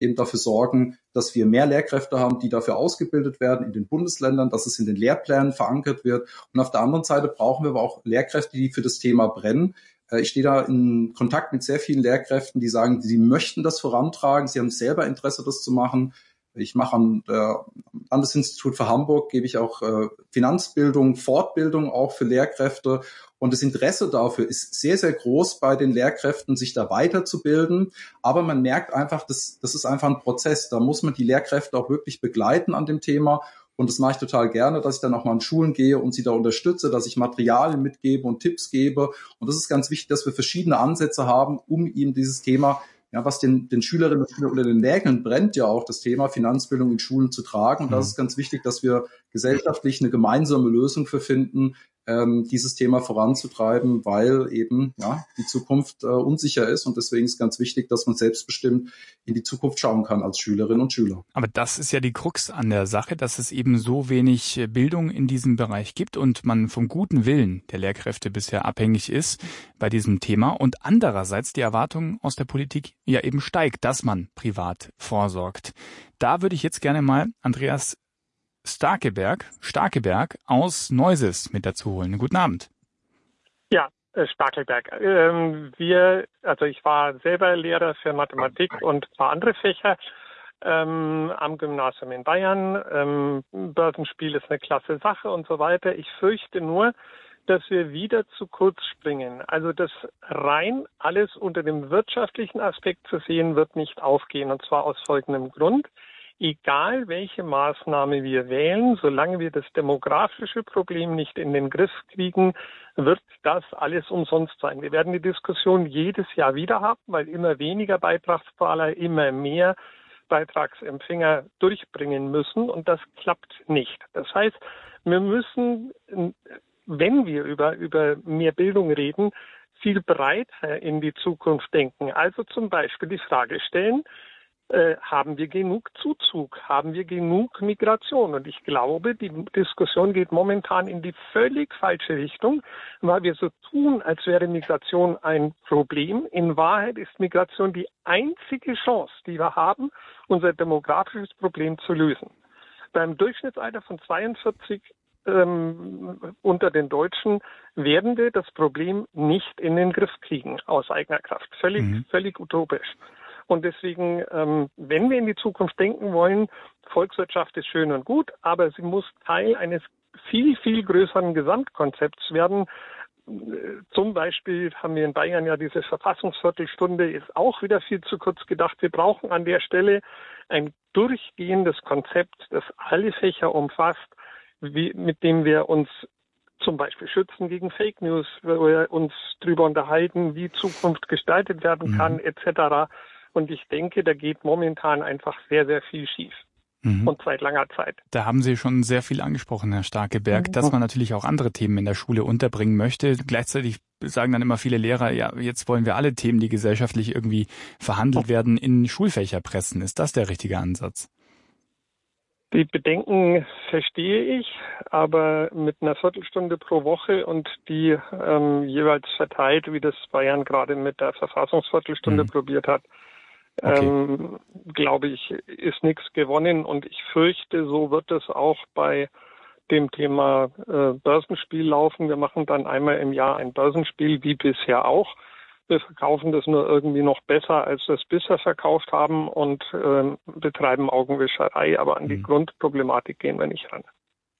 eben dafür sorgen, dass wir mehr Lehrkräfte haben, die dafür ausgebildet werden in den Bundesländern, dass es in den Lehrplänen verankert wird. Und auf der anderen Seite brauchen wir aber auch Lehrkräfte, die für das Thema brennen. Ich stehe da in Kontakt mit sehr vielen Lehrkräften, die sagen, sie möchten das vorantragen, sie haben selber Interesse, das zu machen. Ich mache am Landesinstitut für Hamburg, gebe ich auch Finanzbildung, Fortbildung auch für Lehrkräfte. Und das Interesse dafür ist sehr, sehr groß bei den Lehrkräften, sich da weiterzubilden. Aber man merkt einfach, das ist einfach ein Prozess. Da muss man die Lehrkräfte auch wirklich begleiten an dem Thema. Und das mache ich total gerne, dass ich dann auch mal in Schulen gehe und sie da unterstütze, dass ich Materialien mitgebe und Tipps gebe. Und das ist ganz wichtig, dass wir verschiedene Ansätze haben, um eben dieses Thema, ja, was den Schülerinnen und Schülern unter den Nägeln brennt, ja auch das Thema Finanzbildung in Schulen zu tragen. Und das ist ganz wichtig, dass wir gesellschaftlich eine gemeinsame Lösung für finden, dieses Thema voranzutreiben, weil eben die Zukunft unsicher ist. Und deswegen ist ganz wichtig, dass man selbstbestimmt in die Zukunft schauen kann als Schülerinnen und Schüler. Aber das ist ja die Krux an der Sache, dass es eben so wenig Bildung in diesem Bereich gibt und man vom guten Willen der Lehrkräfte bisher abhängig ist bei diesem Thema und andererseits die Erwartung aus der Politik ja eben steigt, dass man privat vorsorgt. Da würde ich jetzt gerne mal Andreas Starkeberg aus Neuses mit dazu holen. Guten Abend. Ja, Starkeberg. Ich war selber Lehrer für Mathematik und ein paar andere Fächer am Gymnasium in Bayern. Börsenspiel ist eine klasse Sache und so weiter. Ich fürchte nur, dass wir wieder zu kurz springen. Also das rein alles unter dem wirtschaftlichen Aspekt zu sehen, wird nicht aufgehen. Und zwar aus folgendem Grund. Egal welche Maßnahme wir wählen, solange wir das demografische Problem nicht in den Griff kriegen, wird das alles umsonst sein. Wir werden die Diskussion jedes Jahr wieder haben, weil immer weniger Beitragszahler, immer mehr Beitragsempfänger durchbringen müssen und das klappt nicht. Das heißt, wir müssen, wenn wir über mehr Bildung reden, viel breiter in die Zukunft denken. Also zum Beispiel die Frage stellen, haben wir genug Zuzug? Haben wir genug Migration? Und ich glaube, die Diskussion geht momentan in die völlig falsche Richtung, weil wir so tun, als wäre Migration ein Problem. In Wahrheit ist Migration die einzige Chance, die wir haben, unser demografisches Problem zu lösen. Beim Durchschnittsalter von 42 unter den Deutschen werden wir das Problem nicht in den Griff kriegen aus eigener Kraft. Völlig utopisch. Und deswegen, wenn wir in die Zukunft denken wollen, Volkswirtschaft ist schön und gut, aber sie muss Teil eines viel, viel größeren Gesamtkonzepts werden. Zum Beispiel haben wir in Bayern ja diese Verfassungsviertelstunde, ist auch wieder viel zu kurz gedacht. Wir brauchen an der Stelle ein durchgehendes Konzept, das alle Fächer umfasst, mit dem wir uns zum Beispiel schützen gegen Fake News, wo wir uns darüber unterhalten, wie Zukunft gestaltet werden kann, etc. Und ich denke, da geht momentan einfach sehr, sehr viel schief. Und seit langer Zeit. Da haben Sie schon sehr viel angesprochen, Herr Starkeberg, dass man natürlich auch andere Themen in der Schule unterbringen möchte. Gleichzeitig sagen dann immer viele Lehrer, ja, jetzt wollen wir alle Themen, die gesellschaftlich irgendwie verhandelt werden, in Schulfächer pressen. Ist das der richtige Ansatz? Die Bedenken verstehe ich, aber mit einer Viertelstunde pro Woche und die jeweils verteilt, wie das Bayern gerade mit der Verfassungsviertelstunde probiert hat, glaube ich, ist nichts gewonnen. Und ich fürchte, so wird es auch bei dem Thema Börsenspiel laufen. Wir machen dann einmal im Jahr ein Börsenspiel, wie bisher auch. Wir verkaufen das nur irgendwie noch besser, als wir es bisher verkauft haben und betreiben Augenwischerei, aber an die Grundproblematik gehen wir nicht ran.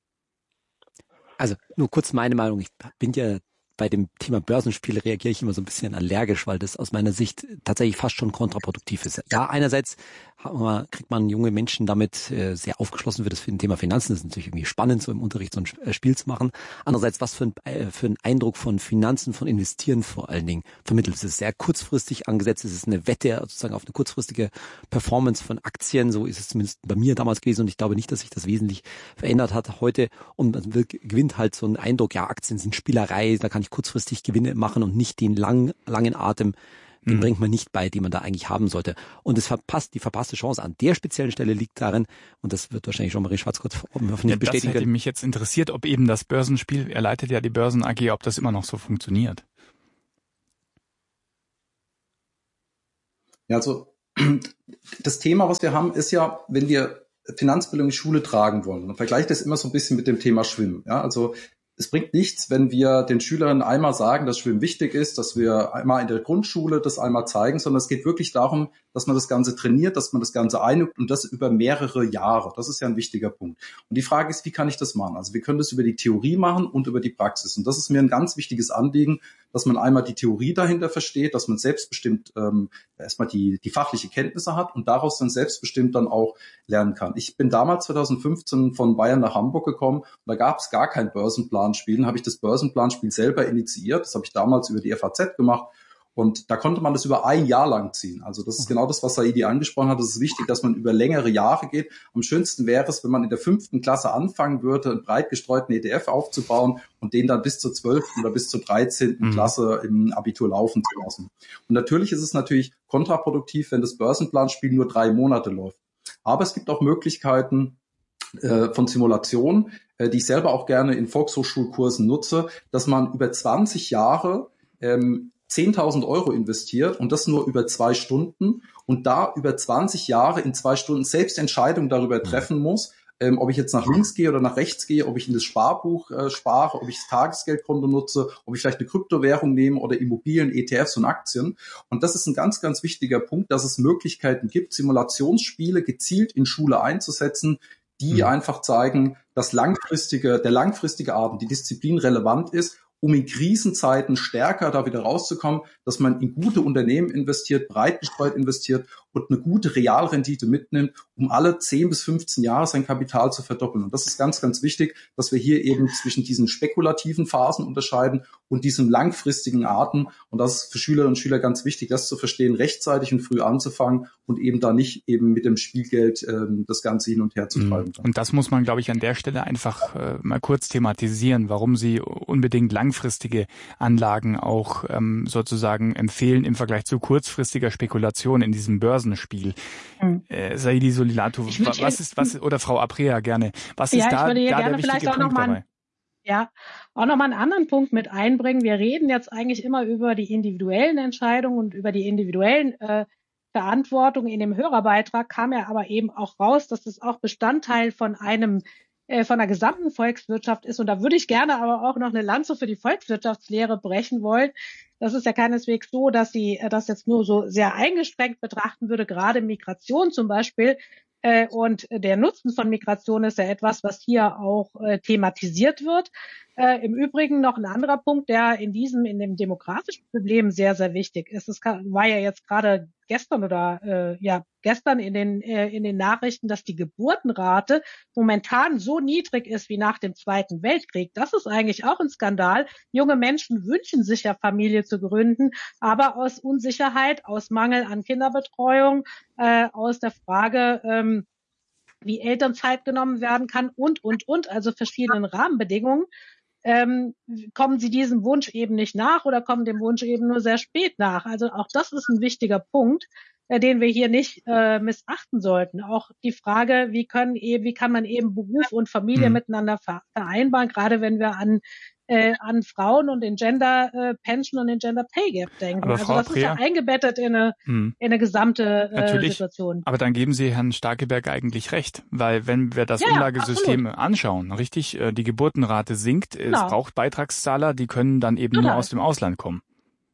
Also nur kurz meine Meinung. Ich bin ja bei dem Thema Börsenspiel reagiere ich immer so ein bisschen allergisch, weil das aus meiner Sicht tatsächlich fast schon kontraproduktiv ist. Ja, einerseits kriegt man junge Menschen damit sehr aufgeschlossen für das Thema Finanzen. Das ist natürlich irgendwie spannend, so im Unterricht so ein Spiel zu machen. Andererseits, was für ein Eindruck von Finanzen, von Investieren vor allen Dingen vermittelt. Es ist sehr kurzfristig angesetzt. Es ist eine Wette sozusagen auf eine kurzfristige Performance von Aktien. So ist es zumindest bei mir damals gewesen und ich glaube nicht, dass sich das wesentlich verändert hat heute. Und man gewinnt halt so einen Eindruck, ja, Aktien sind Spielerei, da kann ich kurzfristig Gewinne machen und nicht den langen Atem, den bringt man nicht bei, den man da eigentlich haben sollte. Und die verpasste Chance an der speziellen Stelle liegt darin, und das wird wahrscheinlich Jean-Marie Schwarz-Kurz hoffentlich bestätigen. Das hätte mich jetzt interessiert, ob eben das Börsenspiel, er leitet ja die Börsen AG, ob das immer noch so funktioniert. Ja, also das Thema, was wir haben, ist ja, wenn wir Finanzbildung in die Schule tragen wollen, und vergleiche das immer so ein bisschen mit dem Thema Schwimmen. Ja, also es bringt nichts, wenn wir den Schülern einmal sagen, dass Schwimmen wichtig ist, dass wir einmal in der Grundschule das einmal zeigen, sondern es geht wirklich darum, dass man das Ganze trainiert, dass man das Ganze einübt und das über mehrere Jahre. Das ist ja ein wichtiger Punkt. Und die Frage ist, wie kann ich das machen? Also wir können das über die Theorie machen und über die Praxis. Und das ist mir ein ganz wichtiges Anliegen, dass man einmal die Theorie dahinter versteht, dass man selbstbestimmt erstmal die fachliche Kenntnisse hat und daraus dann selbstbestimmt dann auch lernen kann. Ich bin damals 2015 von Bayern nach Hamburg gekommen und da gab es gar kein Börsenplanspielen, habe ich das Börsenplanspiel selber initiiert. Das habe ich damals über die FAZ gemacht. Und da konnte man das über ein Jahr lang ziehen. Also das ist genau das, was Saidi angesprochen hat. Es ist wichtig, dass man über längere Jahre geht. Am schönsten wäre es, wenn man in der 5. Klasse anfangen würde, einen breit gestreuten ETF aufzubauen und den dann bis zur 12. oder bis zur 13. Klasse im Abitur laufen zu lassen. Und natürlich ist es kontraproduktiv, wenn das Börsenplanspiel nur 3 Monate läuft. Aber es gibt auch Möglichkeiten von Simulation, die ich selber auch gerne in Volkshochschulkursen nutze, dass man über 20 Jahre 10.000 Euro investiert und das nur über 2 Stunden und da über 20 Jahre in 2 Stunden selbst Entscheidungen darüber treffen muss, ob ich jetzt nach links gehe oder nach rechts gehe, ob ich in das Sparbuch spare, ob ich das Tagesgeldkonto nutze, ob ich vielleicht eine Kryptowährung nehme oder Immobilien, ETFs und Aktien. Und das ist ein ganz, ganz wichtiger Punkt, dass es Möglichkeiten gibt, Simulationsspiele gezielt in Schule einzusetzen, die einfach zeigen, dass der langfristige Abend, die Disziplin relevant ist, um in Krisenzeiten stärker da wieder rauszukommen, dass man in gute Unternehmen investiert, breit gestreut investiert und eine gute Realrendite mitnimmt, um alle 10 bis 15 Jahre sein Kapital zu verdoppeln. Und das ist ganz, ganz wichtig, dass wir hier eben zwischen diesen spekulativen Phasen unterscheiden und diesem langfristigen Arten. Und das ist für Schülerinnen und Schüler ganz wichtig, das zu verstehen, rechtzeitig und früh anzufangen und eben da nicht eben mit dem Spielgeld das Ganze hin und her zu treiben. Und das muss man, glaube ich, an der Stelle einfach mal kurz thematisieren, warum Sie unbedingt langfristige Anlagen auch sozusagen empfehlen im Vergleich zu kurzfristiger Spekulation in diesem Börsenspiel. Saidi Solilatu, oder Frau Aprea gerne, was ist da der wichtige Punkt dabei? Ja, auch nochmal einen anderen Punkt mit einbringen. Wir reden jetzt eigentlich immer über die individuellen Entscheidungen und über die individuellen Verantwortung. In dem Hörerbeitrag kam ja aber eben auch raus, dass das auch Bestandteil von der gesamten Volkswirtschaft ist. Und da würde ich gerne aber auch noch eine Lanze für die Volkswirtschaftslehre brechen wollen. Das ist ja keineswegs so, dass sie das jetzt nur so sehr eingeschränkt betrachten würde, gerade Migration zum Beispiel. Und der Nutzen von Migration ist ja etwas, was hier auch thematisiert wird. Im Übrigen noch ein anderer Punkt, der in dem demografischen Problem sehr, sehr wichtig ist. Es war ja jetzt gerade gestern in den Nachrichten, dass die Geburtenrate momentan so niedrig ist wie nach dem Zweiten Weltkrieg. Das ist eigentlich auch ein Skandal. Junge Menschen wünschen sich ja Familie zu gründen, aber aus Unsicherheit, aus Mangel an Kinderbetreuung, aus der Frage, wie Elternzeit genommen werden kann und, also verschiedenen Rahmenbedingungen, kommen sie diesem Wunsch eben nicht nach oder kommen dem Wunsch eben nur sehr spät nach. Also auch das ist ein wichtiger Punkt, den wir hier nicht missachten sollten. Auch die Frage, wie kann man eben Beruf und Familie miteinander vereinbaren, gerade wenn wir an Frauen und den Gender Pension und den Gender Pay Gap denken. Aber also das ist ja eingebettet in eine gesamte Situation. Aber dann geben Sie Herrn Starkeberg eigentlich recht, weil wenn wir das Umlagesystem anschauen, richtig, die Geburtenrate sinkt, es braucht Beitragszahler, die können dann eben nur aus dem Ausland kommen.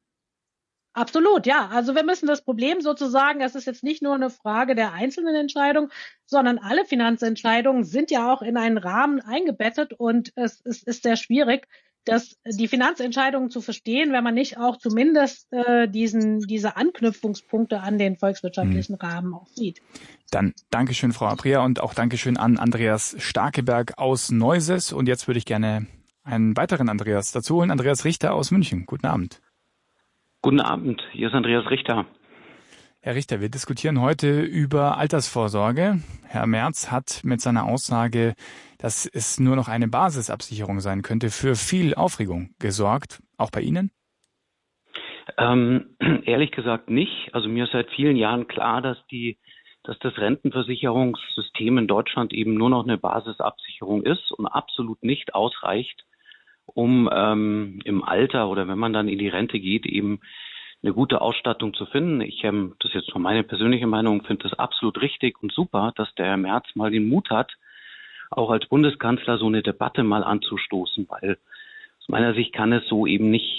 Absolut, ja. Also wir müssen das Problem sozusagen, es ist jetzt nicht nur eine Frage der einzelnen Entscheidung, sondern alle Finanzentscheidungen sind ja auch in einen Rahmen eingebettet und es ist sehr schwierig, die Finanzentscheidungen zu verstehen, wenn man nicht auch zumindest diese Anknüpfungspunkte an den volkswirtschaftlichen Rahmen auch sieht. Dann Dankeschön, Frau Aprea, und auch Dankeschön an Andreas Starkeberg aus Neuses. Und jetzt würde ich gerne einen weiteren Andreas dazu holen, Andreas Richter aus München. Guten Abend. Guten Abend, hier ist Andreas Richter. Herr Richter, wir diskutieren heute über Altersvorsorge. Herr Merz hat mit seiner Aussage, dass es nur noch eine Basisabsicherung sein könnte, für viel Aufregung gesorgt. Auch bei Ihnen? Ehrlich gesagt nicht. Also mir ist seit vielen Jahren klar, dass das Rentenversicherungssystem in Deutschland eben nur noch eine Basisabsicherung ist und absolut nicht ausreicht, um im Alter oder wenn man dann in die Rente geht, eben eine gute Ausstattung zu finden. Das ist jetzt nur meine persönliche Meinung, finde das absolut richtig und super, dass der Herr Merz mal den Mut hat, auch als Bundeskanzler so eine Debatte mal anzustoßen, weil aus meiner Sicht kann es so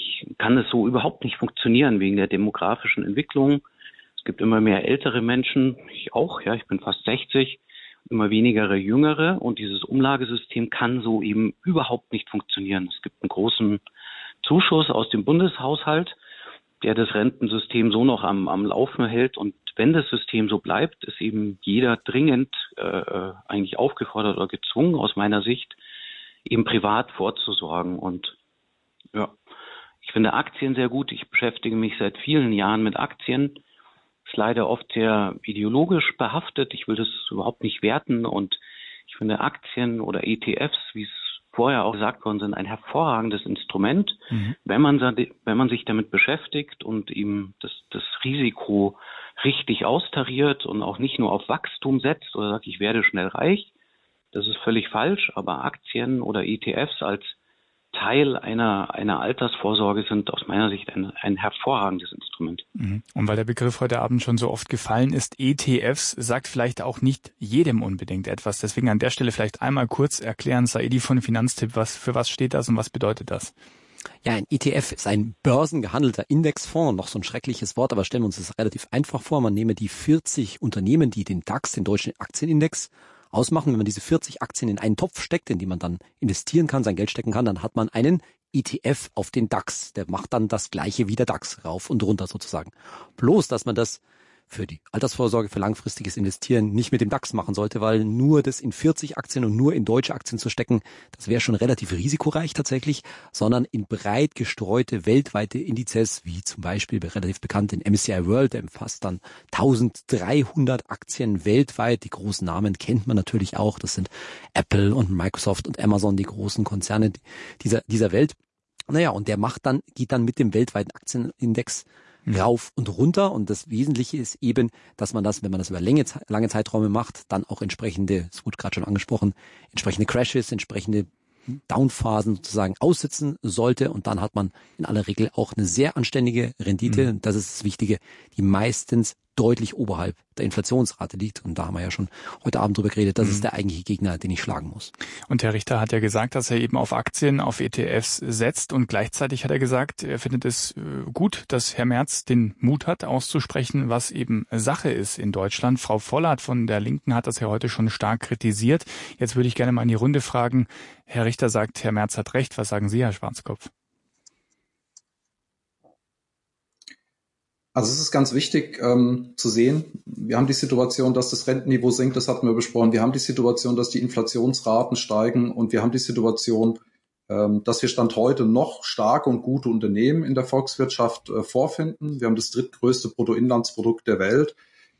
überhaupt nicht funktionieren wegen der demografischen Entwicklung. Es gibt immer mehr ältere Menschen, ich auch, ja, ich bin fast 60, immer weniger Jüngere und dieses Umlagesystem kann so eben überhaupt nicht funktionieren. Es gibt einen großen Zuschuss aus dem Bundeshaushalt, der das Rentensystem so noch am Laufen hält. Und wenn das System so bleibt, ist eben jeder dringend eigentlich aufgefordert oder gezwungen, aus meiner Sicht, eben privat vorzusorgen. Und ja, ich finde Aktien sehr gut. Ich beschäftige mich seit vielen Jahren mit Aktien. Ist leider oft sehr ideologisch behaftet. Ich will das überhaupt nicht werten. Und ich finde Aktien oder ETFs, wie es vorher auch gesagt worden sind, ein hervorragendes Instrument, wenn man sich damit beschäftigt und ihm das Risiko richtig austariert und auch nicht nur auf Wachstum setzt oder sagt, ich werde schnell reich. Das ist völlig falsch, aber Aktien oder ETFs als Teil einer Altersvorsorge sind aus meiner Sicht ein hervorragendes Instrument. Und weil der Begriff heute Abend schon so oft gefallen ist, ETFs sagt vielleicht auch nicht jedem unbedingt etwas. Deswegen an der Stelle vielleicht einmal kurz erklären, Saidi von Finanztipp, für was steht das und was bedeutet das? Ja, ein ETF ist ein börsengehandelter Indexfonds, noch so ein schreckliches Wort, aber stellen wir uns das relativ einfach vor. Man nehme die 40 Unternehmen, die den DAX, den deutschen Aktienindex, ausmachen. Wenn man diese 40 Aktien in einen Topf steckt, in die man dann investieren kann, sein Geld stecken kann, dann hat man einen ETF auf den DAX. Der macht dann das Gleiche wie der DAX, rauf und runter sozusagen. Bloß, dass man das für die Altersvorsorge, für langfristiges Investieren nicht mit dem DAX machen sollte, weil nur das in 40 Aktien und nur in deutsche Aktien zu stecken, das wäre schon relativ risikoreich tatsächlich, sondern in breit gestreute weltweite Indizes, wie zum Beispiel relativ bekannt den MSCI World, der umfasst dann 1300 Aktien weltweit. Die großen Namen kennt man natürlich auch, das sind Apple und Microsoft und Amazon, die großen Konzerne dieser Welt. Naja, und der geht dann mit dem weltweiten Aktienindex rauf und runter, und das Wesentliche ist eben, dass man das, wenn man das über lange Zeiträume macht, dann auch entsprechende, es wurde gerade schon angesprochen, entsprechende Crashes, entsprechende Downphasen sozusagen aussitzen sollte, und dann hat man in aller Regel auch eine sehr anständige Rendite, das ist das Wichtige, die meistens deutlich oberhalb der Inflationsrate liegt, und da haben wir ja schon heute Abend drüber geredet, das ist der eigentliche Gegner, den ich schlagen muss. Und Herr Richter hat ja gesagt, dass er eben auf Aktien, auf ETFs setzt, und gleichzeitig hat er gesagt, er findet es gut, dass Herr Merz den Mut hat, auszusprechen, was eben Sache ist in Deutschland. Frau Vollert von der Linken hat das ja heute schon stark kritisiert. Jetzt würde ich gerne mal in die Runde fragen, Herr Richter sagt, Herr Merz hat recht. Was sagen Sie, Herr Schwarzkopf? Also es ist ganz wichtig zu sehen, wir haben die Situation, dass das Rentenniveau sinkt, das hatten wir besprochen. Wir haben die Situation, dass die Inflationsraten steigen, und wir haben die Situation, dass wir Stand heute noch starke und gute Unternehmen in der Volkswirtschaft vorfinden. Wir haben das drittgrößte Bruttoinlandsprodukt der Welt.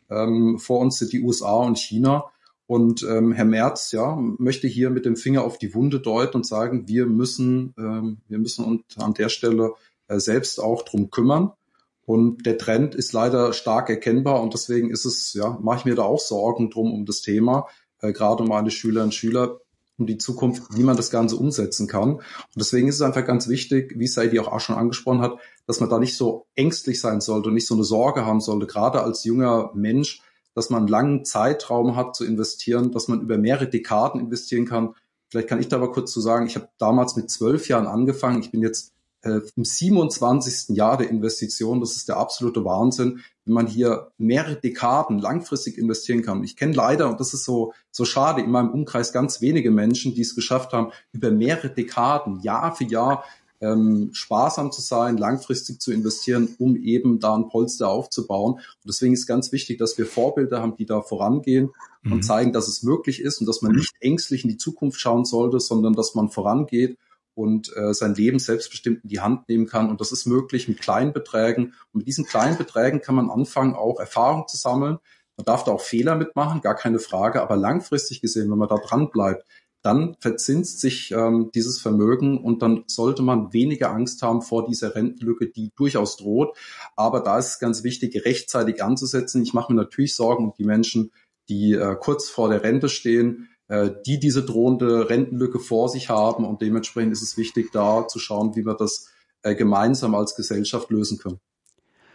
Vor uns sind die USA und China. Und Herr Merz möchte hier mit dem Finger auf die Wunde deuten und sagen, wir müssen uns an der Stelle selbst auch drum kümmern. Und der Trend ist leider stark erkennbar, und deswegen mache ich mir da auch Sorgen drum um das Thema, gerade um meine Schülerinnen und Schüler, um die Zukunft, wie man das Ganze umsetzen kann. Und deswegen ist es einfach ganz wichtig, wie Saidi auch schon angesprochen hat, dass man da nicht so ängstlich sein sollte und nicht so eine Sorge haben sollte, gerade als junger Mensch, dass man einen langen Zeitraum hat zu investieren, dass man über mehrere Dekaden investieren kann. Vielleicht kann ich da aber kurz zu sagen, ich habe damals mit 12 Jahren angefangen, ich bin jetzt im 27. Jahr der Investition. Das ist der absolute Wahnsinn, wenn man hier mehrere Dekaden langfristig investieren kann. Ich kenne leider, und das ist so schade, in meinem Umkreis ganz wenige Menschen, die es geschafft haben, über mehrere Dekaden, Jahr für Jahr, sparsam zu sein, langfristig zu investieren, um eben da ein Polster aufzubauen. Und deswegen ist ganz wichtig, dass wir Vorbilder haben, die da vorangehen und zeigen, dass es möglich ist und dass man nicht ängstlich in die Zukunft schauen sollte, sondern dass man vorangeht und sein Leben selbstbestimmt in die Hand nehmen kann. Und das ist möglich mit kleinen Beträgen. Und mit diesen kleinen Beträgen kann man anfangen, auch Erfahrung zu sammeln. Man darf da auch Fehler mitmachen, gar keine Frage. Aber langfristig gesehen, wenn man da dran bleibt, dann verzinst sich dieses Vermögen, und dann sollte man weniger Angst haben vor dieser Rentenlücke, die durchaus droht. Aber da ist es ganz wichtig, rechtzeitig anzusetzen. Ich mache mir natürlich Sorgen um die Menschen, die kurz vor der Rente stehen, die diese drohende Rentenlücke vor sich haben, und dementsprechend ist es wichtig, da zu schauen, wie wir das gemeinsam als Gesellschaft lösen können.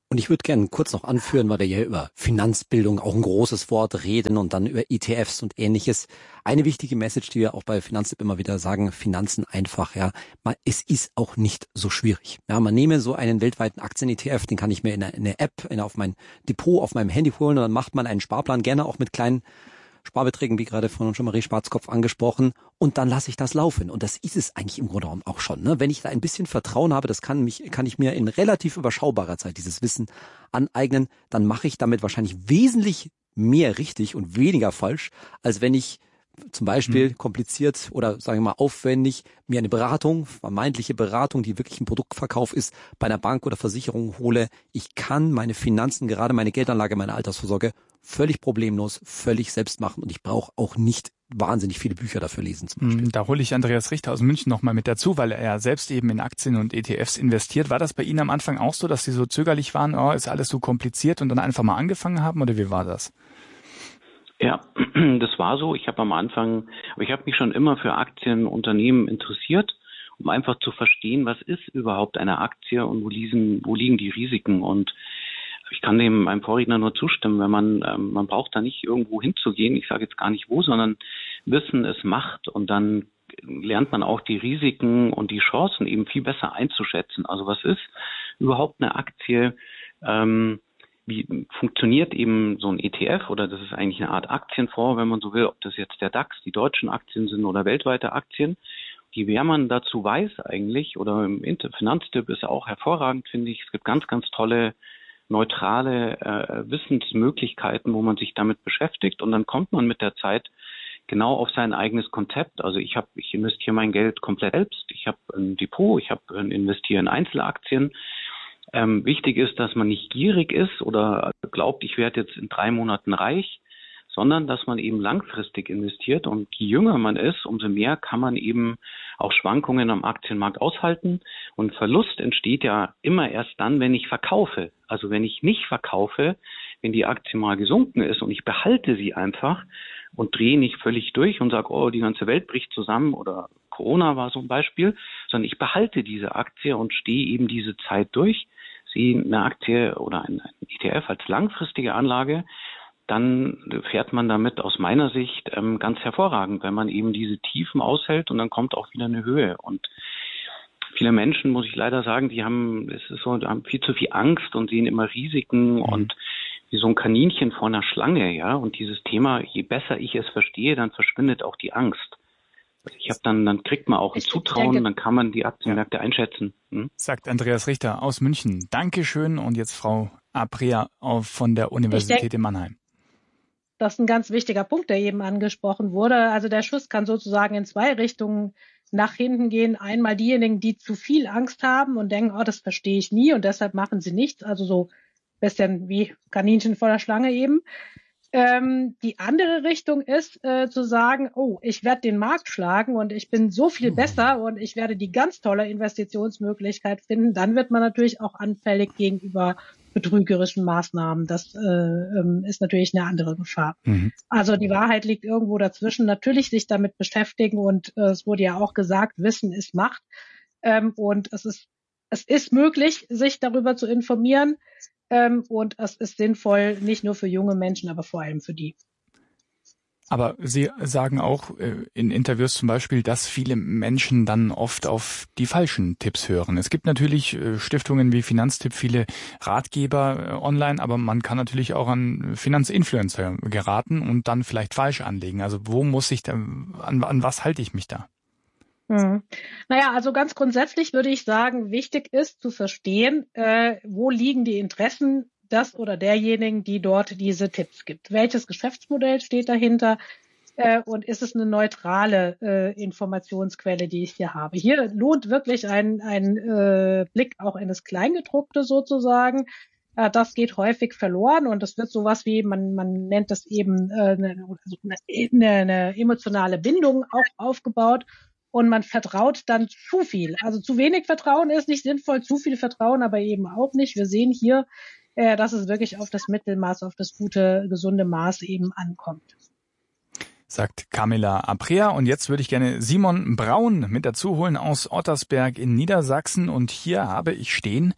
Und ich würde gerne kurz noch anführen, weil wir ja über Finanzbildung, auch ein großes Wort, reden und dann über ETFs und Ähnliches. Eine wichtige Message, die wir auch bei Finanztipp immer wieder sagen, Finanzen einfach, ja. Es ist auch nicht so schwierig. Ja, man nehme so einen weltweiten Aktien-ETF, den kann ich mir in eine App, auf mein Depot, auf meinem Handy holen und dann macht man einen Sparplan, gerne auch mit kleinen Sparbeträgen, wie gerade von Jean-Marie Schwarzkopf angesprochen, und dann lasse ich das laufen. Und das ist es eigentlich im Grunde genommen auch schon. Ne? Wenn ich da ein bisschen Vertrauen habe, kann ich mir in relativ überschaubarer Zeit dieses Wissen aneignen, dann mache ich damit wahrscheinlich wesentlich mehr richtig und weniger falsch, als wenn ich zum Beispiel kompliziert oder sagen wir mal aufwendig mir eine Beratung, vermeintliche Beratung, die wirklich ein Produktverkauf ist, bei einer Bank oder Versicherung hole. Ich kann meine Finanzen, gerade meine Geldanlage, meine Altersvorsorge völlig problemlos, völlig selbst machen und ich brauche auch nicht wahnsinnig viele Bücher dafür lesen zum Beispiel. Da hole ich Andreas Richter aus München nochmal mit dazu, weil er ja selbst eben in Aktien und ETFs investiert. War das bei Ihnen am Anfang auch so, dass Sie so zögerlich waren, ist alles so kompliziert und dann einfach mal angefangen haben oder wie war das? Ja, das war so. Ich habe mich schon immer für Aktienunternehmen interessiert, um einfach zu verstehen, was ist überhaupt eine Aktie und wo liegen die Risiken. Und ich kann meinem Vorredner nur zustimmen, wenn man braucht da nicht irgendwo hinzugehen, ich sage jetzt gar nicht wo, sondern Wissen ist Macht und dann lernt man auch die Risiken und die Chancen eben viel besser einzuschätzen. Also was ist überhaupt eine Aktie? Wie funktioniert eben so ein ETF oder das ist eigentlich eine Art Aktienfonds, wenn man so will, ob das jetzt der DAX, die deutschen Aktien sind oder weltweite Aktien. Je mehr man dazu weiß eigentlich, oder im Finanztipp ist auch hervorragend, finde ich. Es gibt ganz, ganz tolle, neutrale Wissensmöglichkeiten, wo man sich damit beschäftigt und dann kommt man mit der Zeit genau auf sein eigenes Konzept. Also ich investiere mein Geld komplett selbst, ich habe ein Depot, investiere in Einzelaktien. Wichtig ist, dass man nicht gierig ist oder glaubt, ich werde jetzt in 3 Monaten reich, sondern dass man eben langfristig investiert. Und je jünger man ist, umso mehr kann man eben auch Schwankungen am Aktienmarkt aushalten. Und Verlust entsteht ja immer erst dann, wenn ich verkaufe. Also wenn ich nicht verkaufe, wenn die Aktie mal gesunken ist und ich behalte sie einfach und drehe nicht völlig durch und sage, oh, die ganze Welt bricht zusammen oder Corona war so ein Beispiel, sondern ich behalte diese Aktie und stehe eben diese Zeit durch, sehe eine Aktie oder ein ETF als langfristige Anlage, dann fährt man damit aus meiner Sicht ganz hervorragend, wenn man eben diese Tiefen aushält und dann kommt auch wieder eine Höhe. Und viele Menschen, muss ich leider sagen, die haben viel zu viel Angst und sehen immer Risiken und wie so ein Kaninchen vor einer Schlange, ja. Und dieses Thema, je besser ich es verstehe, dann verschwindet auch die Angst. Dann kriegt man auch ein Zutrauen, dann kann man die Aktienmärkte einschätzen. Sagt Andreas Richter aus München. Dankeschön. Und jetzt Frau Aprea von der Universität in Mannheim. Das ist ein ganz wichtiger Punkt, der eben angesprochen wurde. Also der Schuss kann sozusagen in 2 Richtungen nach hinten gehen. Einmal diejenigen, die zu viel Angst haben und denken, das verstehe ich nie und deshalb machen sie nichts. Also so ein bisschen wie Kaninchen vor der Schlange eben. Die andere Richtung ist zu sagen, ich werde den Markt schlagen und ich bin so viel besser und ich werde die ganz tolle Investitionsmöglichkeit finden. Dann wird man natürlich auch anfällig gegenüber betrügerischen Maßnahmen. Das ist natürlich eine andere Gefahr. Also die Wahrheit liegt irgendwo dazwischen. Natürlich sich damit beschäftigen und es wurde ja auch gesagt, Wissen ist Macht. Und es ist möglich, sich darüber zu informieren. Und es ist sinnvoll, nicht nur für junge Menschen, aber vor allem für die. Aber Sie sagen auch in Interviews zum Beispiel, dass viele Menschen dann oft auf die falschen Tipps hören. Es gibt natürlich Stiftungen wie Finanztipp, viele Ratgeber online, aber man kann natürlich auch an Finanzinfluencer geraten und dann vielleicht falsch anlegen. Also wo muss ich da, an was halte ich mich da? Naja, also ganz grundsätzlich würde ich sagen, wichtig ist zu verstehen, wo liegen die Interessen des oder derjenigen, die dort diese Tipps gibt. Welches Geschäftsmodell steht dahinter und ist es eine neutrale Informationsquelle, die ich hier habe? Hier lohnt wirklich ein Blick auch in das Kleingedruckte sozusagen. Das geht häufig verloren und es wird sowas wie, man nennt das eben eine emotionale Bindung auch aufgebaut. Und man vertraut dann zu viel. Also zu wenig Vertrauen ist nicht sinnvoll, zu viel Vertrauen aber eben auch nicht. Wir sehen hier, dass es wirklich auf das Mittelmaß, auf das gute, gesunde Maß eben ankommt. Sagt Camilla Aprea. Und jetzt würde ich gerne Simon Braun mit dazu holen aus Ottersberg in Niedersachsen. Und hier habe ich stehen,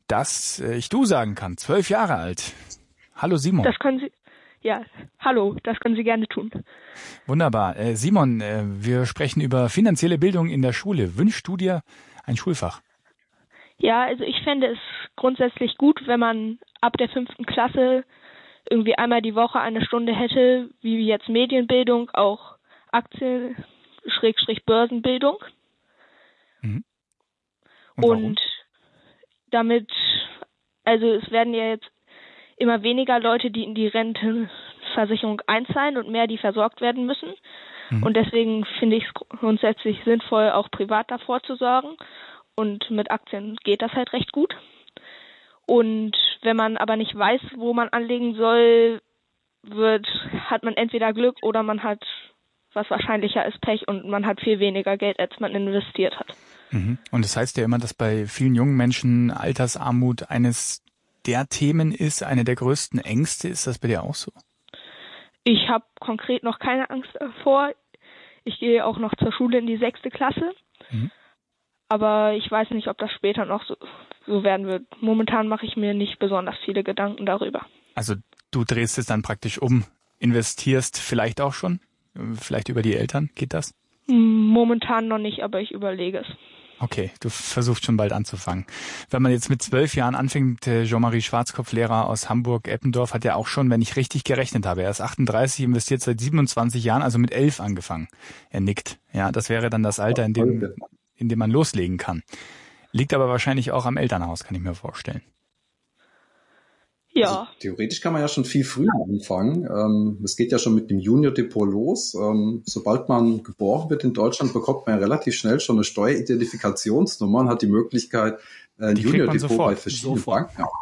dass ich du sagen kann. 12 Jahre alt. Hallo Simon. Das können Sie, ja, hallo, das können Sie gerne tun. Wunderbar. Simon, wir sprechen über finanzielle Bildung in der Schule. Wünschst du dir ein Schulfach? Ja, also ich fände es grundsätzlich gut, wenn man ab der 5. Klasse irgendwie einmal die Woche eine Stunde hätte, wie jetzt Medienbildung, auch Aktien-Börsenbildung. Mhm. Und damit, also es werden ja jetzt immer weniger Leute, die in die Rentenversicherung einzahlen und mehr, die versorgt werden müssen. Mhm. Und deswegen finde ich es grundsätzlich sinnvoll, auch privat davor zu sorgen. Und mit Aktien geht das halt recht gut. Und wenn man aber nicht weiß, wo man anlegen soll, hat man entweder Glück oder man hat, was wahrscheinlicher ist, Pech und man hat viel weniger Geld, als man investiert hat. Mhm. Und das heißt ja immer, dass bei vielen jungen Menschen Altersarmut eines der Themen ist, eine der größten Ängste. Ist das bei dir auch so? Ich habe konkret noch keine Angst davor. Ich gehe auch noch zur Schule in die 6. Klasse. Mhm. Aber ich weiß nicht, ob das später noch so werden wird. Momentan mache ich mir nicht besonders viele Gedanken darüber. Also du drehst es dann praktisch um, investierst vielleicht auch schon? Vielleicht über die Eltern? Geht das? Momentan noch nicht, aber ich überlege es. Okay, du versuchst schon bald anzufangen. Wenn man jetzt mit 12 Jahren anfängt, Jean-Marie Schwarzkopf, Lehrer aus Hamburg-Eppendorf, hat ja auch schon, wenn ich richtig gerechnet habe, er ist 38, investiert seit 27 Jahren, also mit 11 angefangen. Er nickt. Ja, das wäre dann das Alter, in dem man loslegen kann. Liegt aber wahrscheinlich auch am Elternhaus, kann ich mir vorstellen. Ja. Also, theoretisch kann man ja schon viel früher anfangen. Es geht ja schon mit dem Junior-Depot los. Sobald man geboren wird in Deutschland, bekommt man ja relativ schnell schon eine Steueridentifikationsnummer und hat die Möglichkeit, ein Junior-Depot bei verschiedenen Banken. Ja.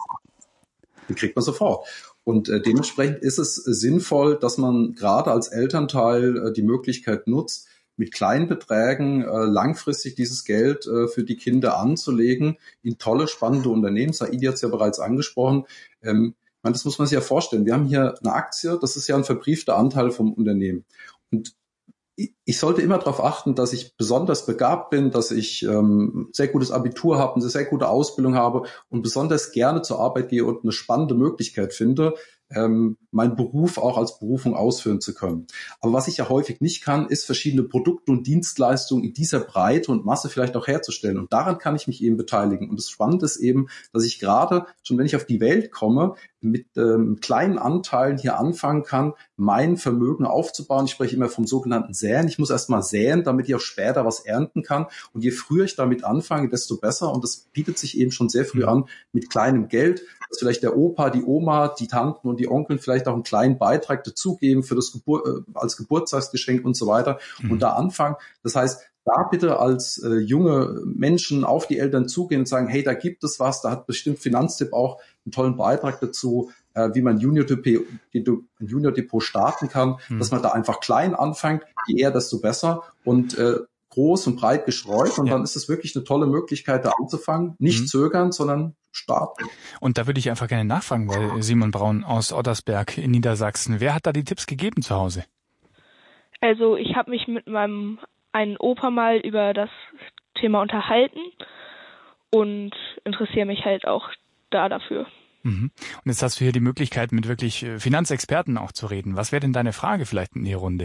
Die kriegt man sofort. Und dementsprechend ist es sinnvoll, dass man gerade als Elternteil die Möglichkeit nutzt, mit kleinen Beträgen langfristig dieses Geld für die Kinder anzulegen in tolle, spannende Unternehmen. Saidi hat es ja bereits angesprochen. Das muss man sich ja vorstellen. Wir haben hier eine Aktie, das ist ja ein verbriefter Anteil vom Unternehmen. Und ich sollte immer darauf achten, dass ich besonders begabt bin, dass ich sehr gutes Abitur habe, eine sehr gute Ausbildung habe und besonders gerne zur Arbeit gehe und eine spannende Möglichkeit finde, meinen Beruf auch als Berufung ausführen zu können. Aber was ich ja häufig nicht kann, ist verschiedene Produkte und Dienstleistungen in dieser Breite und Masse vielleicht auch herzustellen. Und daran kann ich mich eben beteiligen. Und das Spannende ist eben, dass ich gerade, schon wenn ich auf die Welt komme, mit kleinen Anteilen hier anfangen kann, mein Vermögen aufzubauen. Ich spreche immer vom sogenannten Säen. Ich muss erst mal säen, damit ich auch später was ernten kann. Und je früher ich damit anfange, desto besser. Und das bietet sich eben schon sehr früh an, mit kleinem Geld, dass vielleicht der Opa, die Oma, die Tanten und die Onkeln vielleicht auch einen kleinen Beitrag dazugeben für das als Geburtstagsgeschenk und so weiter und da anfangen. Das heißt, da bitte als junge Menschen auf die Eltern zugehen und sagen, hey, da gibt es was, da hat bestimmt Finanztipp auch einen tollen Beitrag dazu, wie man ein Junior-Depot starten kann, dass man da einfach klein anfängt, je eher, desto besser und groß und breit gestreut und dann ist es wirklich eine tolle Möglichkeit, da anzufangen, nicht zögern, sondern starten. Und da würde ich einfach gerne nachfragen, weil Simon Braun aus Ottersberg in Niedersachsen, wer hat da die Tipps gegeben zu Hause? Also ich habe mich mit meinem einen Opa mal über das Thema unterhalten und interessiere mich halt auch dafür. Und jetzt hast du hier die Möglichkeit, mit wirklich Finanzexperten auch zu reden. Was wäre denn deine Frage vielleicht in die Runde?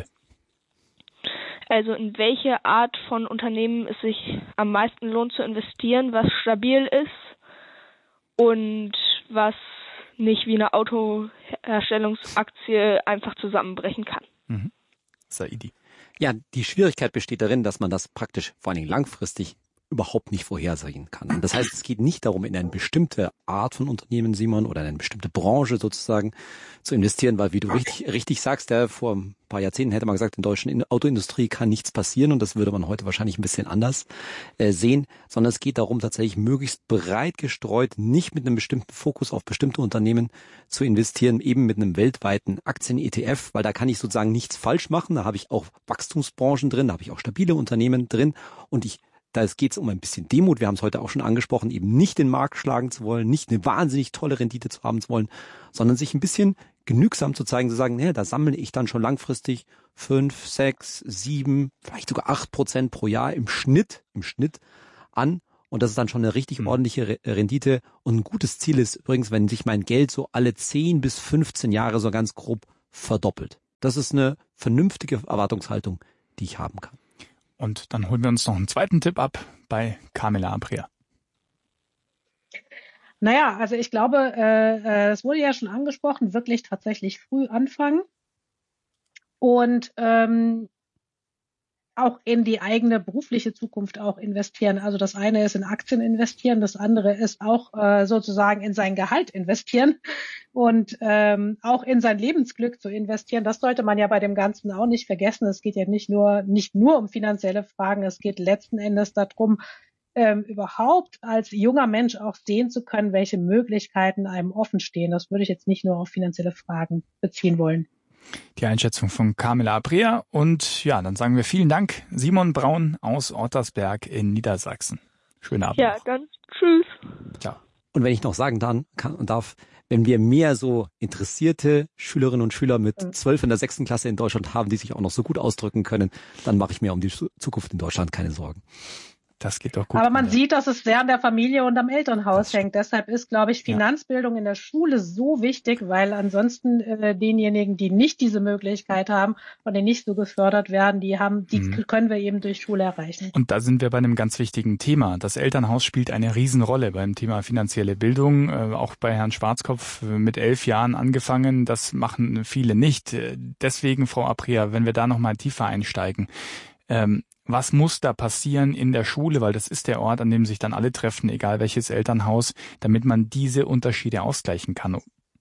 Also in welche Art von Unternehmen es sich am meisten lohnt zu investieren, was stabil ist und was nicht wie eine Autoherstellungsaktie einfach zusammenbrechen kann. Saidi. Ja, die Schwierigkeit besteht darin, dass man das praktisch vor allen Dingen langfristig überhaupt nicht vorhersehen kann. Und das heißt, es geht nicht darum, in eine bestimmte Art von Unternehmen, Simon, oder in eine bestimmte Branche sozusagen zu investieren, weil wie du richtig sagst, vor ein paar Jahrzehnten hätte man gesagt, in der deutschen Autoindustrie kann nichts passieren und das würde man heute wahrscheinlich ein bisschen anders sehen, sondern es geht darum, tatsächlich möglichst breit gestreut, nicht mit einem bestimmten Fokus auf bestimmte Unternehmen zu investieren, eben mit einem weltweiten Aktien-ETF, weil da kann ich sozusagen nichts falsch machen, da habe ich auch Wachstumsbranchen drin, da habe ich auch stabile Unternehmen drin und da geht es um ein bisschen Demut, wir haben es heute auch schon angesprochen, eben nicht den Markt schlagen zu wollen, nicht eine wahnsinnig tolle Rendite zu haben zu wollen, sondern sich ein bisschen genügsam zu zeigen, zu sagen, da sammle ich dann schon langfristig 5, 6, 7, vielleicht sogar 8% pro Jahr im Schnitt an Und das ist dann schon eine richtig ordentliche Rendite. Und ein gutes Ziel ist übrigens, wenn sich mein Geld so alle 10 bis 15 Jahre so ganz grob verdoppelt. Das ist eine vernünftige Erwartungshaltung, die ich haben kann. Und dann holen wir uns noch einen zweiten Tipp ab bei Carmela Aprea. Naja, also ich glaube, es wurde ja schon angesprochen, wirklich tatsächlich früh anfangen und auch in die eigene berufliche Zukunft auch investieren. Also das eine ist in Aktien investieren, das andere ist auch sozusagen in sein Gehalt investieren und auch in sein Lebensglück zu investieren. Das sollte man ja bei dem Ganzen auch nicht vergessen. Es geht ja nicht nur um finanzielle Fragen, es geht letzten Endes darum, überhaupt als junger Mensch auch sehen zu können, welche Möglichkeiten einem offen stehen. Das würde ich jetzt nicht nur auf finanzielle Fragen beziehen wollen. Die Einschätzung von Carmela Aprea. Und ja, dann sagen wir vielen Dank, Simon Braun aus Ottersberg in Niedersachsen. Schönen Abend. Ja, dann tschüss. Ciao. Und wenn ich noch sagen darf, wenn wir mehr so interessierte Schülerinnen und Schüler mit 12 in der 6. Klasse in Deutschland haben, die sich auch noch so gut ausdrücken können, dann mache ich mir um die Zukunft in Deutschland keine Sorgen. Das geht doch gut. Aber man sieht, dass es sehr an der Familie und am Elternhaus hängt. Deshalb ist, glaube ich, Finanzbildung in der Schule so wichtig, weil ansonsten denjenigen, die nicht diese Möglichkeit haben und die nicht so gefördert werden, die können wir eben durch Schule erreichen. Und da sind wir bei einem ganz wichtigen Thema. Das Elternhaus spielt eine Riesenrolle beim Thema finanzielle Bildung. Auch bei Herrn Schwarzkopf mit 11 Jahren angefangen. Das machen viele nicht. Deswegen, Frau Aprea, wenn wir da nochmal tiefer einsteigen, was muss da passieren in der Schule, weil das ist der Ort, an dem sich dann alle treffen, egal welches Elternhaus, damit man diese Unterschiede ausgleichen kann?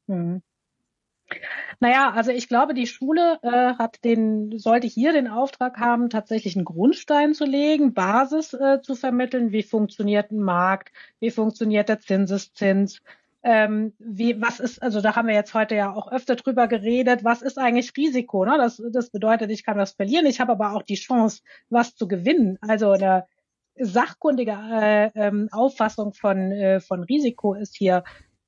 Naja, also ich glaube, die Schule sollte hier den Auftrag haben, tatsächlich einen Grundstein zu legen, Basis zu vermitteln, wie funktioniert ein Markt, wie funktioniert der Zinseszins, was ist, also da haben wir jetzt heute ja auch öfter drüber geredet, was ist eigentlich Risiko, ne? Das bedeutet, ich kann was verlieren, ich habe aber auch die Chance, was zu gewinnen. Also eine sachkundige Auffassung von Risiko ist hier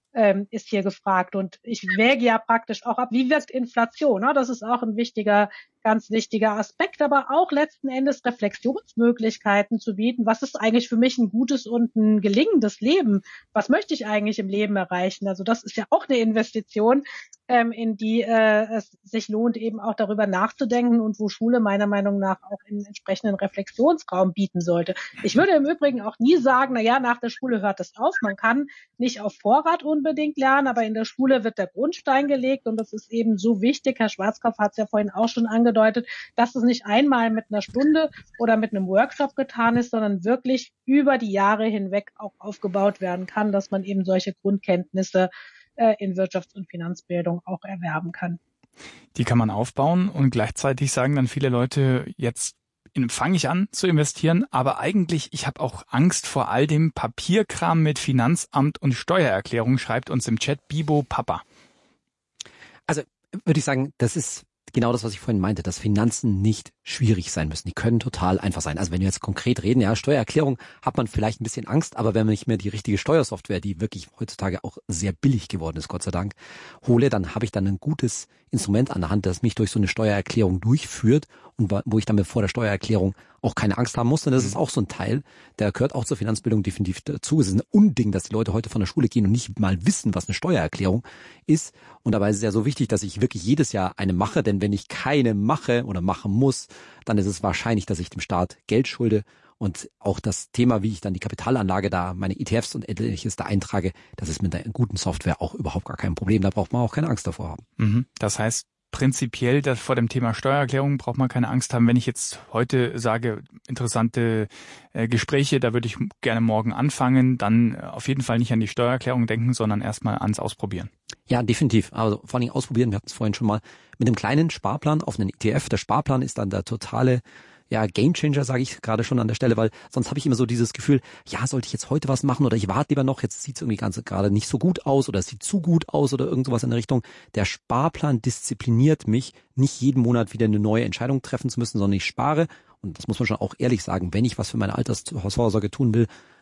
gefragt. Und ich wäge ja praktisch auch ab, wie wirkt Inflation, ne? Das ist auch ein ganz wichtiger Aspekt, aber auch letzten Endes Reflexionsmöglichkeiten zu bieten. Was ist eigentlich für mich ein gutes und ein gelingendes Leben? Was möchte ich eigentlich im Leben erreichen? Also das ist ja auch eine Investition, in die es sich lohnt, eben auch darüber nachzudenken und wo Schule meiner Meinung nach auch einen entsprechenden Reflexionsraum bieten sollte. Ich würde im Übrigen auch nie sagen, nach der Schule hört es auf. Man kann nicht auf Vorrat unbedingt lernen, aber in der Schule wird der Grundstein gelegt und das ist eben so wichtig. Herr Schwarzkopf hat es ja vorhin auch schon angedeutet, dass es nicht einmal mit einer Stunde oder mit einem Workshop getan ist, sondern wirklich über die Jahre hinweg auch aufgebaut werden kann, dass man eben solche Grundkenntnisse in Wirtschafts- und Finanzbildung auch erwerben kann. Die kann man aufbauen und gleichzeitig sagen dann viele Leute, jetzt fange ich an zu investieren, aber eigentlich, ich habe auch Angst vor all dem Papierkram mit Finanzamt und Steuererklärung, schreibt uns im Chat Bibo Papa. Also würde ich sagen, das ist genau das, was ich vorhin meinte, dass Finanzen nicht schwierig sein müssen. Die können total einfach sein. Also wenn wir jetzt konkret reden, Steuererklärung, hat man vielleicht ein bisschen Angst, aber wenn man nicht mehr die richtige Steuersoftware, die wirklich heutzutage auch sehr billig geworden ist, Gott sei Dank, hole, dann habe ich dann ein gutes Instrument an der Hand, das mich durch so eine Steuererklärung durchführt und wo ich dann vor der Steuererklärung auch keine Angst haben muss. Und das ist auch so ein Teil, der gehört auch zur Finanzbildung definitiv dazu. Es ist ein Unding, dass die Leute heute von der Schule gehen und nicht mal wissen, was eine Steuererklärung ist. Und dabei ist es ja so wichtig, dass ich wirklich jedes Jahr eine mache, denn wenn ich keine mache oder machen muss, dann ist es wahrscheinlich, dass ich dem Staat Geld schulde. Und auch das Thema, wie ich dann die Kapitalanlage da, meine ETFs und ähnliches da eintrage, das ist mit einer guten Software auch überhaupt gar kein Problem. Da braucht man auch keine Angst davor haben. Das heißt, prinzipiell vor dem Thema Steuererklärung braucht man keine Angst haben. Wenn ich jetzt heute sage, interessante Gespräche, da würde ich gerne morgen anfangen, dann auf jeden Fall nicht an die Steuererklärung denken, sondern erstmal ans Ausprobieren. Ja, definitiv. Also vor allem ausprobieren, wir hatten es vorhin schon mal, mit einem kleinen Sparplan auf einen ETF. Der Sparplan ist dann der totale Gamechanger, sage ich gerade schon an der Stelle, weil sonst habe ich immer so dieses Gefühl, sollte ich jetzt heute was machen oder ich warte lieber noch, jetzt sieht es irgendwie gerade nicht so gut aus oder es sieht zu gut aus oder irgend sowas in der Richtung. Der Sparplan diszipliniert mich, nicht jeden Monat wieder eine neue Entscheidung treffen zu müssen, sondern ich spare, und das muss man schon auch ehrlich sagen, wenn ich was für meine Altersvorsorge tun will,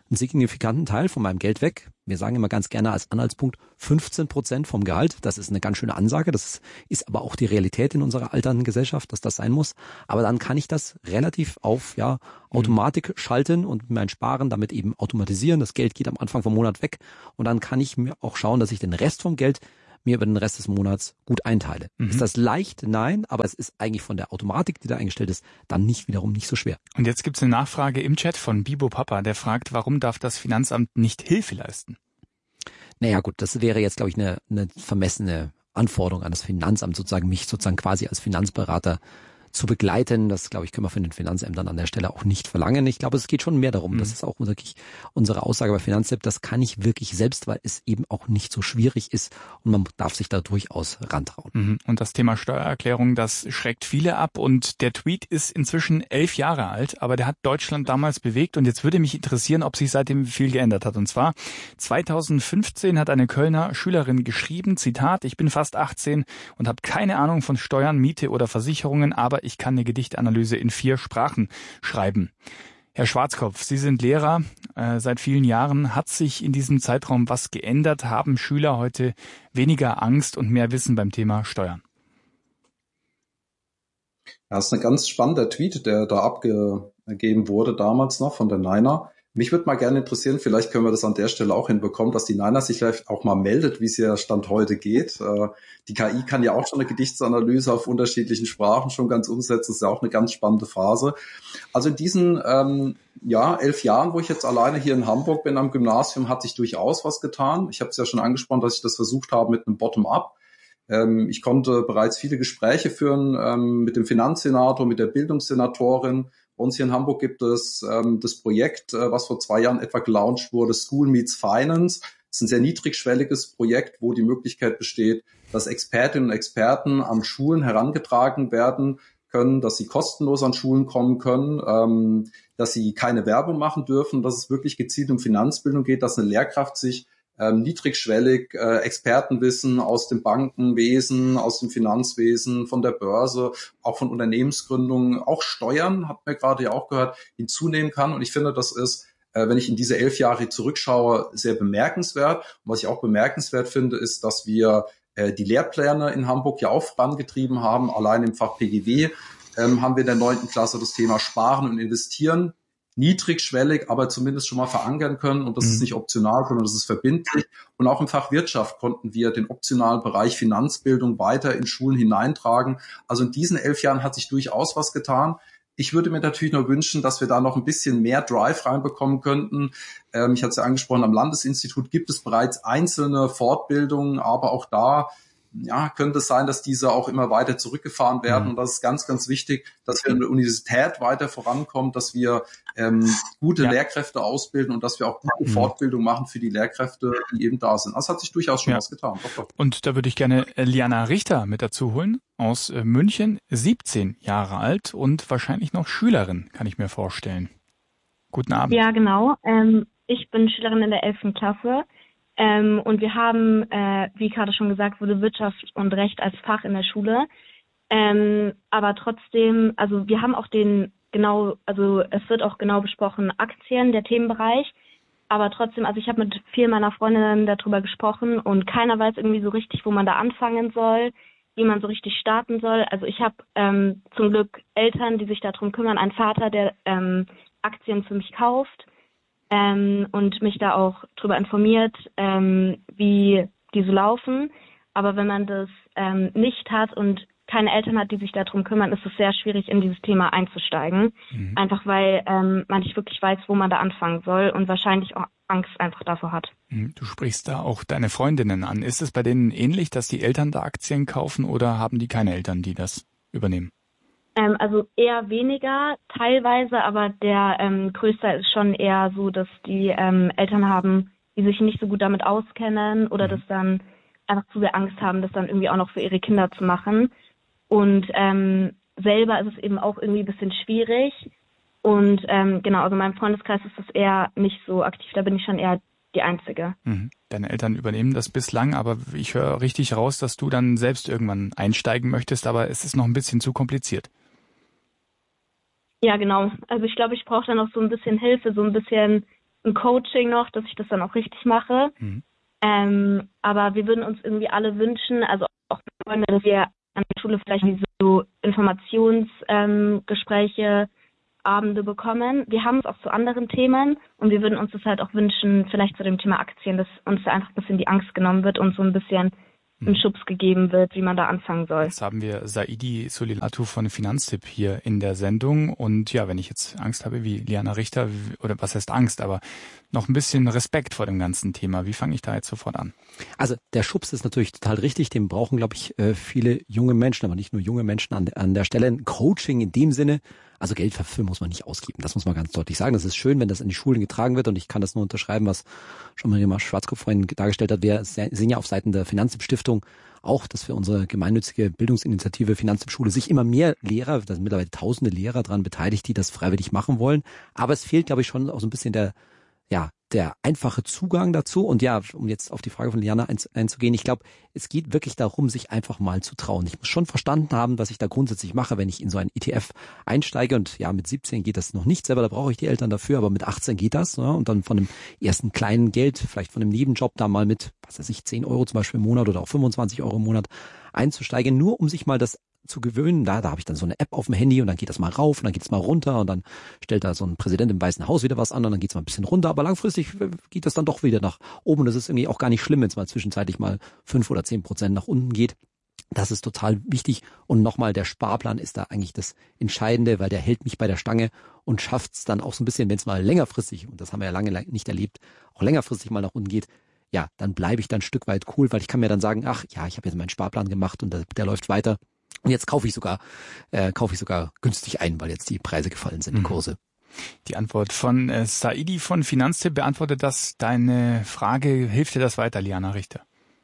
einen signifikanten Teil von meinem Geld weg. Wir sagen immer ganz gerne als Anhaltspunkt 15% vom Gehalt. Das ist eine ganz schöne Ansage. Das ist aber auch die Realität in unserer alternden Gesellschaft, dass das sein muss. Aber dann kann ich das relativ auf Automatik schalten und mein Sparen damit eben automatisieren. Das Geld geht am Anfang vom Monat weg und dann kann ich mir auch schauen, dass ich den Rest vom Geld mir über den Rest des Monats gut einteile. Ist das leicht? Nein, aber es ist eigentlich von der Automatik, die da eingestellt ist, dann wiederum nicht so schwer. Und jetzt gibt es eine Nachfrage im Chat von Bibo Papa, der fragt, warum darf das Finanzamt nicht Hilfe leisten? Naja gut, das wäre jetzt, glaube ich, eine vermessene Anforderung an das Finanzamt, sozusagen mich quasi als Finanzberater zu begleiten. Das, glaube ich, können wir von den Finanzämtern an der Stelle auch nicht verlangen. Ich glaube, es geht schon mehr darum. Das ist auch wirklich unsere Aussage bei Finanztipp. Das kann ich wirklich selbst, weil es eben auch nicht so schwierig ist und man darf sich da durchaus rantrauen. Und das Thema Steuererklärung, das schreckt viele ab und der Tweet ist inzwischen 11 Jahre alt, aber der hat Deutschland damals bewegt und jetzt würde mich interessieren, ob sich seitdem viel geändert hat. Und zwar 2015 hat eine Kölner Schülerin geschrieben, Zitat, ich bin fast 18 und habe keine Ahnung von Steuern, Miete oder Versicherungen, aber ich kann eine Gedichtanalyse in 4 Sprachen schreiben. Herr Schwarzkopf, Sie sind Lehrer seit vielen Jahren. Hat sich in diesem Zeitraum was geändert? Haben Schüler heute weniger Angst und mehr Wissen beim Thema Steuern? Ja, das ist ein ganz spannender Tweet, der da abgegeben wurde damals noch von der Niner. Mich würde mal gerne interessieren, vielleicht können wir das an der Stelle auch hinbekommen, dass die Niner sich vielleicht auch mal meldet, wie es ja Stand heute geht. Die KI kann ja auch schon eine Gedichtsanalyse auf unterschiedlichen Sprachen schon ganz umsetzen. Das ist ja auch eine ganz spannende Phase. Also in diesen 11 Jahren, wo ich jetzt alleine hier in Hamburg bin am Gymnasium, hat sich durchaus was getan. Ich habe es ja schon angesprochen, dass ich das versucht habe mit einem Bottom-up. Ich konnte bereits viele Gespräche führen mit dem Finanzsenator, mit der Bildungssenatorin. Bei uns hier in Hamburg gibt es das Projekt, was vor 2 Jahren etwa gelauncht wurde, School Meets Finance. Das ist ein sehr niedrigschwelliges Projekt, wo die Möglichkeit besteht, dass Expertinnen und Experten an Schulen herangetragen werden können, dass sie kostenlos an Schulen kommen können, dass sie keine Werbung machen dürfen, dass es wirklich gezielt um Finanzbildung geht, dass eine Lehrkraft sich niedrigschwellig Expertenwissen aus dem Bankenwesen, aus dem Finanzwesen, von der Börse, auch von Unternehmensgründungen, auch Steuern, hat man gerade ja auch gehört, hinzunehmen kann. Und ich finde, das ist, wenn ich in diese 11 Jahre zurückschaue, sehr bemerkenswert. Und was ich auch bemerkenswert finde, ist, dass wir die Lehrpläne in Hamburg ja auch vorangetrieben haben. Allein im Fach PGW haben wir in der 9. Klasse das Thema Sparen und Investieren niedrigschwellig, aber zumindest schon mal verankern können. Und das ist nicht optional, sondern das ist verbindlich. Und auch im Fach Wirtschaft konnten wir den optionalen Bereich Finanzbildung weiter in Schulen hineintragen. Also in diesen 11 Jahren hat sich durchaus was getan. Ich würde mir natürlich nur wünschen, dass wir da noch ein bisschen mehr Drive reinbekommen könnten. Ich hatte es ja angesprochen, am Landesinstitut gibt es bereits einzelne Fortbildungen, aber auch da könnte es sein, dass diese auch immer weiter zurückgefahren werden. Und das ist ganz, ganz wichtig, dass wir in der Universität weiter vorankommen, dass wir gute Lehrkräfte ausbilden und dass wir auch gute Fortbildung machen für die Lehrkräfte, die eben da sind. Also hat sich durchaus schon was getan. Doch. Und da würde ich gerne Liana Richter mit dazu holen, aus München, 17 Jahre alt und wahrscheinlich noch Schülerin, kann ich mir vorstellen. Guten Abend. Ja, genau. Ich bin Schülerin in der 11. Klasse. Und wir haben, wie gerade schon gesagt wurde, Wirtschaft und Recht als Fach in der Schule. Aber trotzdem, also wir haben auch es wird auch genau besprochen, Aktien, der Themenbereich. Aber trotzdem, also ich habe mit vielen meiner Freundinnen darüber gesprochen und keiner weiß irgendwie so richtig, wo man da anfangen soll, wie man so richtig starten soll. Also ich habe zum Glück Eltern, die sich darum kümmern, einen Vater, der Aktien für mich kauft. Und mich da auch drüber informiert, wie die so laufen. Aber wenn man das nicht hat und keine Eltern hat, die sich darum kümmern, ist es sehr schwierig, in dieses Thema einzusteigen. Einfach weil man nicht wirklich weiß, wo man da anfangen soll und wahrscheinlich auch Angst einfach davor hat. Du sprichst da auch deine Freundinnen an. Ist es bei denen ähnlich, dass die Eltern da Aktien kaufen oder haben die keine Eltern, die das übernehmen? Also eher weniger teilweise, aber der größte ist schon eher so, dass die Eltern haben, die sich nicht so gut damit auskennen oder das dann einfach zu sehr Angst haben, das dann irgendwie auch noch für ihre Kinder zu machen. Und selber ist es eben auch irgendwie ein bisschen schwierig. Und genau, also in meinem Freundeskreis ist das eher nicht so aktiv, da bin ich schon eher die Einzige. Deine Eltern übernehmen das bislang, aber ich höre richtig raus, dass du dann selbst irgendwann einsteigen möchtest, aber es ist noch ein bisschen zu kompliziert. Ja, genau. Also ich glaube, ich brauche da noch so ein bisschen Hilfe, so ein bisschen ein Coaching noch, dass ich das dann auch richtig mache. Aber wir würden uns irgendwie alle wünschen, also auch Freunde, dass wir an der Schule vielleicht wie so Informationsgespräche, Abende bekommen. Wir haben es auch zu anderen Themen und wir würden uns das halt auch wünschen, vielleicht zu dem Thema Aktien, dass uns da einfach ein bisschen die Angst genommen wird und so ein bisschen ein Schubs gegeben wird, wie man da anfangen soll. Jetzt haben wir Saidi Solilatu von Finanztipp hier in der Sendung und ja, wenn ich jetzt Angst habe wie Liana Richter, oder was heißt Angst, aber noch ein bisschen Respekt vor dem ganzen Thema, wie fange ich da jetzt sofort an? Also der Schubs ist natürlich total richtig, den brauchen, glaube ich, viele junge Menschen, aber nicht nur junge Menschen an der Stelle. Ein Coaching in dem Sinne, also Geld dafür muss man nicht ausgeben, das muss man ganz deutlich sagen. Das ist schön, wenn das in die Schulen getragen wird und ich kann das nur unterschreiben, was Jean-Marie Schwarzkopf vorhin dargestellt hat. Wir sehen ja auf Seiten der Finanztipp-Stiftung auch, dass für unsere gemeinnützige Bildungsinitiative Finanztipp-Schule sich immer mehr Lehrer, da sind mittlerweile tausende Lehrer dran beteiligt, die das freiwillig machen wollen. Aber es fehlt, glaube ich, schon auch so ein bisschen der einfache Zugang dazu. Und ja, um jetzt auf die Frage von Liana einzugehen, ich glaube, es geht wirklich darum, sich einfach mal zu trauen. Ich muss schon verstanden haben, was ich da grundsätzlich mache, wenn ich in so ein ETF einsteige. Und ja, mit 17 geht das noch nicht selber, da brauche ich die Eltern dafür, aber mit 18 geht das. Ne? Und dann von dem ersten kleinen Geld, vielleicht von einem Nebenjob, da mal mit, 10 Euro zum Beispiel im Monat oder auch 25 Euro im Monat einzusteigen, nur um sich mal das zu gewöhnen. Da habe ich dann so eine App auf dem Handy und dann geht das mal rauf und dann geht es mal runter und dann stellt da so ein Präsident im Weißen Haus wieder was an und dann geht es mal ein bisschen runter, aber langfristig geht das dann doch wieder nach oben und das ist irgendwie auch gar nicht schlimm, wenn es mal zwischenzeitlich mal 5 oder 10% nach unten geht. Das ist total wichtig und nochmal, der Sparplan ist da eigentlich das Entscheidende, weil der hält mich bei der Stange und schafft es dann auch so ein bisschen, wenn es mal längerfristig, und das haben wir ja lange nicht erlebt, auch längerfristig mal nach unten geht, ja, dann bleibe ich dann ein Stück weit cool, weil ich kann mir dann sagen, ach ja, ich habe jetzt meinen Sparplan gemacht und der läuft weiter. Und jetzt kaufe ich sogar günstig ein, weil jetzt die Preise gefallen sind, die Kurse. Die Antwort von Saidi von Finanztipp beantwortet das deine Frage. Hilft dir das weiter, Liana Richter?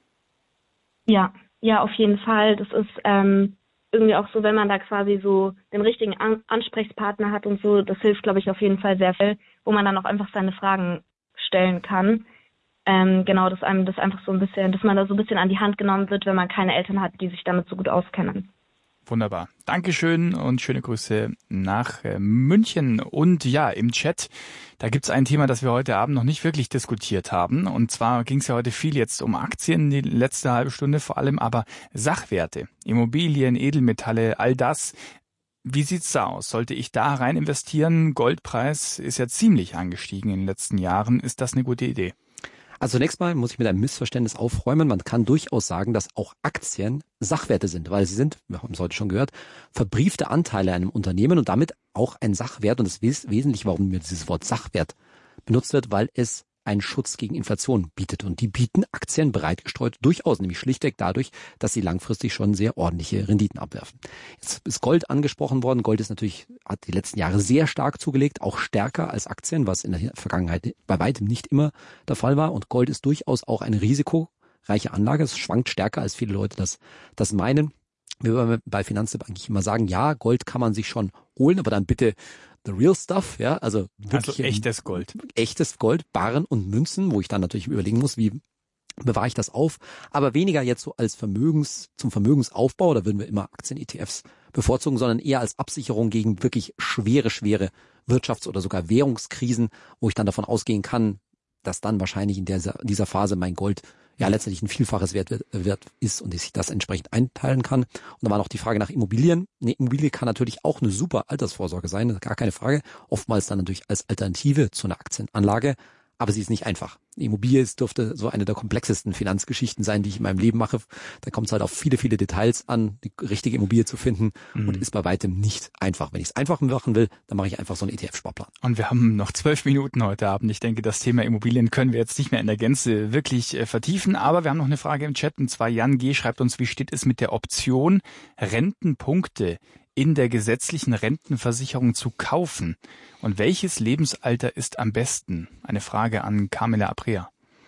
Ja, auf jeden Fall. Das ist irgendwie auch so, wenn man da quasi so den richtigen Ansprechpartner hat und so, das hilft, glaube ich, auf jeden Fall sehr viel, wo man dann auch einfach seine Fragen stellen kann. Genau, dass einem das einfach so ein bisschen, dass man da so ein bisschen an die Hand genommen wird, wenn man keine Eltern hat, die sich damit so gut auskennen. Wunderbar. Dankeschön und schöne Grüße nach München. Und ja, im Chat, da gibt's ein Thema, das wir heute Abend noch nicht wirklich diskutiert haben. Und zwar ging's ja heute viel jetzt um Aktien, die letzte halbe Stunde vor allem, aber Sachwerte, Immobilien, Edelmetalle, all das. Wie sieht's da aus? Sollte ich da rein investieren? Goldpreis ist ja ziemlich angestiegen in den letzten Jahren. Ist das eine gute Idee? Also zunächst mal muss ich mit einem Missverständnis aufräumen. Man kann durchaus sagen, dass auch Aktien Sachwerte sind, weil sie sind, wir haben es heute schon gehört, verbriefte Anteile einem Unternehmen und damit auch ein Sachwert. Und das Wesentliche, warum mir dieses Wort Sachwert benutzt wird, weil es einen Schutz gegen Inflation bietet. Und die bieten Aktien breit gestreut durchaus, nämlich schlichtweg dadurch, dass sie langfristig schon sehr ordentliche Renditen abwerfen. Jetzt ist Gold angesprochen worden. Gold hat die letzten Jahre sehr stark zugelegt, auch stärker als Aktien, was in der Vergangenheit bei weitem nicht immer der Fall war. Und Gold ist durchaus auch eine risikoreiche Anlage. Es schwankt stärker, als viele Leute das meinen. Wir würden bei Finanztipp eigentlich immer sagen, ja, Gold kann man sich schon holen, aber dann bitte the real stuff, ja, also wirklich echtes Gold. Echtes Gold, Barren und Münzen, wo ich dann natürlich überlegen muss, wie bewahre ich das auf, aber weniger jetzt so als zum Vermögensaufbau, da würden wir immer Aktien-ETFs bevorzugen, sondern eher als Absicherung gegen wirklich schwere Wirtschafts- oder sogar Währungskrisen, wo ich dann davon ausgehen kann, dass dann wahrscheinlich in dieser Phase mein Gold ja letztendlich ein Vielfaches wert ist und ich das entsprechend einteilen kann. Und dann war noch die Frage nach Immobilien. Eine Immobilie kann natürlich auch eine super Altersvorsorge sein, gar keine Frage. Oftmals dann natürlich als Alternative zu einer Aktienanlage, aber sie ist nicht einfach. Die Immobilie dürfte so eine der komplexesten Finanzgeschichten sein, die ich in meinem Leben mache. Da kommt es halt auf viele, viele Details an, die richtige Immobilie zu finden und ist bei weitem nicht einfach. Wenn ich es einfach machen will, dann mache ich einfach so einen ETF-Sparplan. Und wir haben noch 12 Minuten heute Abend. Ich denke, das Thema Immobilien können wir jetzt nicht mehr in der Gänze wirklich vertiefen, aber wir haben noch eine Frage im Chat und zwar Jan G. schreibt uns, wie steht es mit der Option, Rentenpunkte in der gesetzlichen Rentenversicherung zu kaufen? Und welches Lebensalter ist am besten? Eine Frage an Carmela Aprea.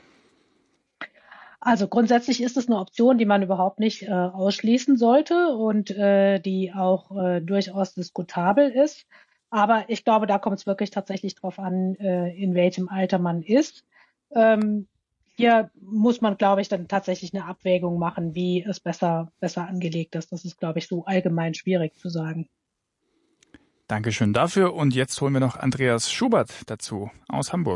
Also grundsätzlich ist es eine Option, die man überhaupt nicht ausschließen sollte und die auch durchaus diskutabel ist. Aber ich glaube, da kommt es wirklich tatsächlich drauf an, in welchem Alter man ist. Hier muss man, glaube ich, dann tatsächlich eine Abwägung machen, wie es besser angelegt ist. Das ist, glaube ich, so allgemein schwierig zu sagen. Dankeschön dafür. Und jetzt holen wir noch Andreas Schubert dazu aus Hamburg.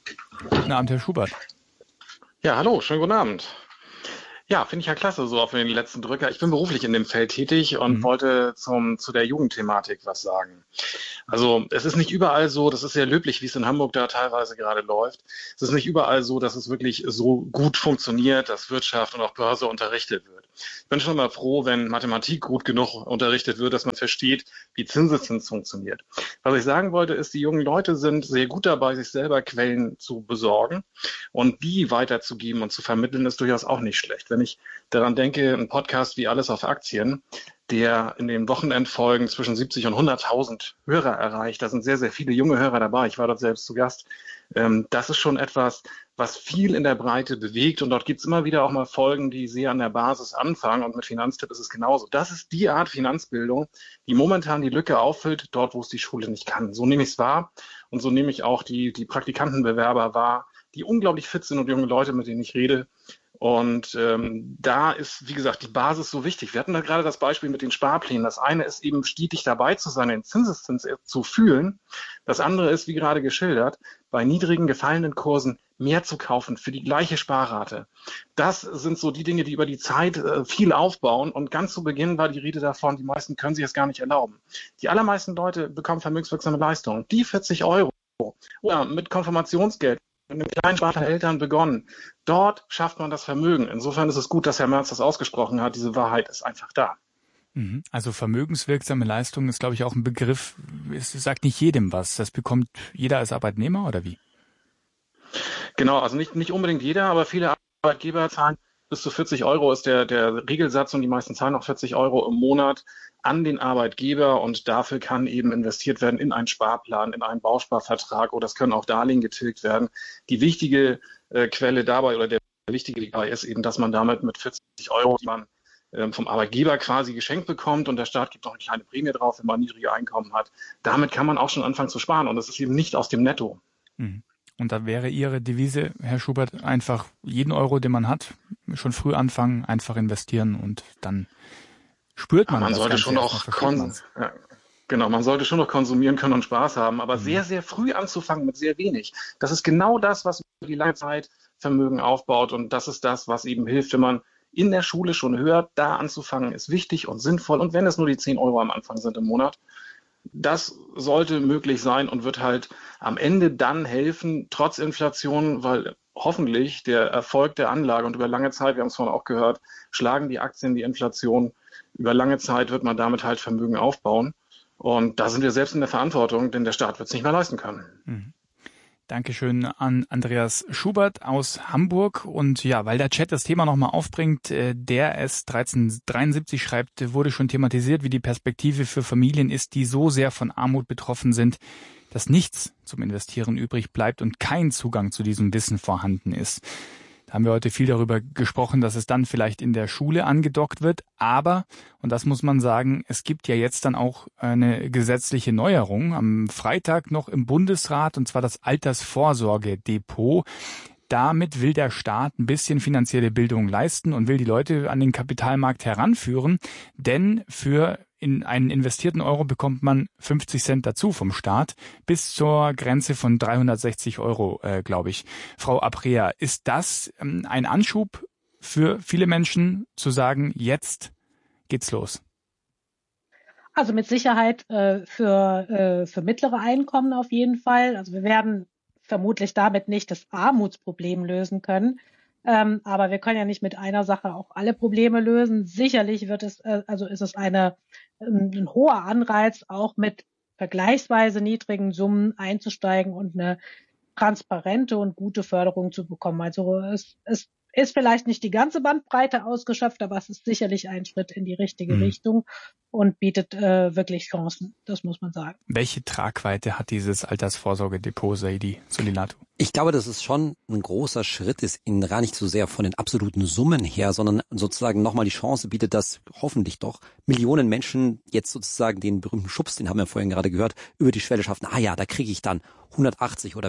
Guten Abend, Herr Schubert. Ja, hallo, schönen guten Abend. Ja, finde ich ja klasse, so auf den letzten Drücker. Ich bin beruflich in dem Feld tätig und wollte zu der Jugendthematik was sagen. Also es ist nicht überall so, das ist sehr löblich, wie es in Hamburg da teilweise gerade läuft. Es ist nicht überall so, dass es wirklich so gut funktioniert, dass Wirtschaft und auch Börse unterrichtet wird. Ich bin schon mal froh, wenn Mathematik gut genug unterrichtet wird, dass man versteht, wie Zinseszins funktioniert. Was ich sagen wollte, ist, die jungen Leute sind sehr gut dabei, sich selber Quellen zu besorgen und die weiterzugeben und zu vermitteln, ist durchaus auch nicht schlecht. Wenn ich daran denke, ein Podcast wie Alles auf Aktien, der in den Wochenendfolgen zwischen 70 und 100.000 Hörer erreicht. Da sind sehr, sehr viele junge Hörer dabei. Ich war dort selbst zu Gast. Das ist schon etwas, was viel in der Breite bewegt. Und dort gibt es immer wieder auch mal Folgen, die sehr an der Basis anfangen. Und mit Finanztipp ist es genauso. Das ist die Art Finanzbildung, die momentan die Lücke auffüllt, dort, wo es die Schule nicht kann. So nehme ich es wahr. Und so nehme ich auch die Praktikantenbewerber wahr, die unglaublich fit sind und junge Leute, mit denen ich rede. Und da ist, wie gesagt, die Basis so wichtig. Wir hatten da gerade das Beispiel mit den Sparplänen. Das eine ist eben stetig dabei zu sein, den Zinseszins zu fühlen. Das andere ist, wie gerade geschildert, bei niedrigen gefallenen Kursen mehr zu kaufen für die gleiche Sparrate. Das sind so die Dinge, die über die Zeit viel aufbauen. Und ganz zu Beginn war die Rede davon, die meisten können sich es gar nicht erlauben. Die allermeisten Leute bekommen vermögenswirksame Leistungen. Die 40 € oder mit Konfirmationsgeld, mit einem kleinen Sparplan der Eltern begonnen. Dort schafft man das Vermögen. Insofern ist es gut, dass Herr Merz das ausgesprochen hat. Diese Wahrheit ist einfach da. Also vermögenswirksame Leistung ist, glaube ich, auch ein Begriff, es sagt nicht jedem was. Das bekommt jeder als Arbeitnehmer oder wie? Genau, also nicht unbedingt jeder, aber viele Arbeitgeber zahlen bis zu 40 € ist der Regelsatz und die meisten zahlen auch 40 € im Monat an den Arbeitgeber und dafür kann eben investiert werden in einen Sparplan, in einen Bausparvertrag oder es können auch Darlehen getilgt werden. Die wichtige Quelle dabei oder der wichtige dabei ist eben, dass man damit mit 40 €, die man vom Arbeitgeber quasi geschenkt bekommt und der Staat gibt noch eine kleine Prämie drauf, wenn man niedrige Einkommen hat. Damit kann man auch schon anfangen zu sparen und das ist eben nicht aus dem Netto. Und da wäre Ihre Devise, Herr Schubert, einfach jeden Euro, den man hat, schon früh anfangen, einfach investieren und dann spürt man, man sollte schon noch man sollte schon noch konsumieren können und Spaß haben, aber sehr, sehr früh anzufangen mit sehr wenig. Das ist genau das, was über die lange Zeit Vermögen aufbaut und das ist das, was eben hilft, wenn man in der Schule schon hört, da anzufangen ist wichtig und sinnvoll und wenn es nur die 10 € am Anfang sind im Monat, das sollte möglich sein und wird halt am Ende dann helfen, trotz Inflation, weil hoffentlich der Erfolg der Anlage und über lange Zeit, wir haben es vorhin auch gehört, schlagen die Aktien die Inflation. Über lange Zeit wird man damit halt Vermögen aufbauen. Und da sind wir selbst in der Verantwortung, denn der Staat wird es nicht mehr leisten können. Dankeschön an Andreas Schubert aus Hamburg. Und ja, weil der Chat das Thema nochmal aufbringt, der S1373 schreibt, wurde schon thematisiert, wie die Perspektive für Familien ist, die so sehr von Armut betroffen sind, dass nichts zum Investieren übrig bleibt und kein Zugang zu diesem Wissen vorhanden ist. Da haben wir heute viel darüber gesprochen, dass es dann vielleicht in der Schule angedockt wird. Aber, und das muss man sagen, es gibt ja jetzt dann auch eine gesetzliche Neuerung am Freitag noch im Bundesrat, und zwar das Altersvorsorgedepot. Damit will der Staat ein bisschen finanzielle Bildung leisten und will die Leute an den Kapitalmarkt heranführen. Denn für in einen investierten Euro bekommt man 50 Cent dazu vom Staat bis zur Grenze von 360 €, glaube ich. Frau Aprea, ist das ein Anschub für viele Menschen zu sagen, jetzt geht's los? Also mit Sicherheit für mittlere Einkommen auf jeden Fall. Also wir werden vermutlich damit nicht das Armutsproblem lösen können. Aber wir können ja nicht mit einer Sache auch alle Probleme lösen. Sicherlich ist es ein hoher Anreiz, auch mit vergleichsweise niedrigen Summen einzusteigen und eine transparente und gute Förderung zu bekommen. Also es ist vielleicht nicht die ganze Bandbreite ausgeschöpft, aber es ist sicherlich ein Schritt in die richtige Richtung und bietet wirklich Chancen. Das muss man sagen. Welche Tragweite hat dieses Altersvorsorgedepot, Saidi Solilatu? Ich glaube, dass es schon ein großer Schritt ist, in gar nicht so sehr von den absoluten Summen her, sondern sozusagen nochmal die Chance bietet, dass hoffentlich doch Millionen Menschen jetzt sozusagen den berühmten Schubs, den haben wir vorhin gerade gehört, über die Schwelle schaffen. Ah ja, da kriege ich dann 180 oder wenn ich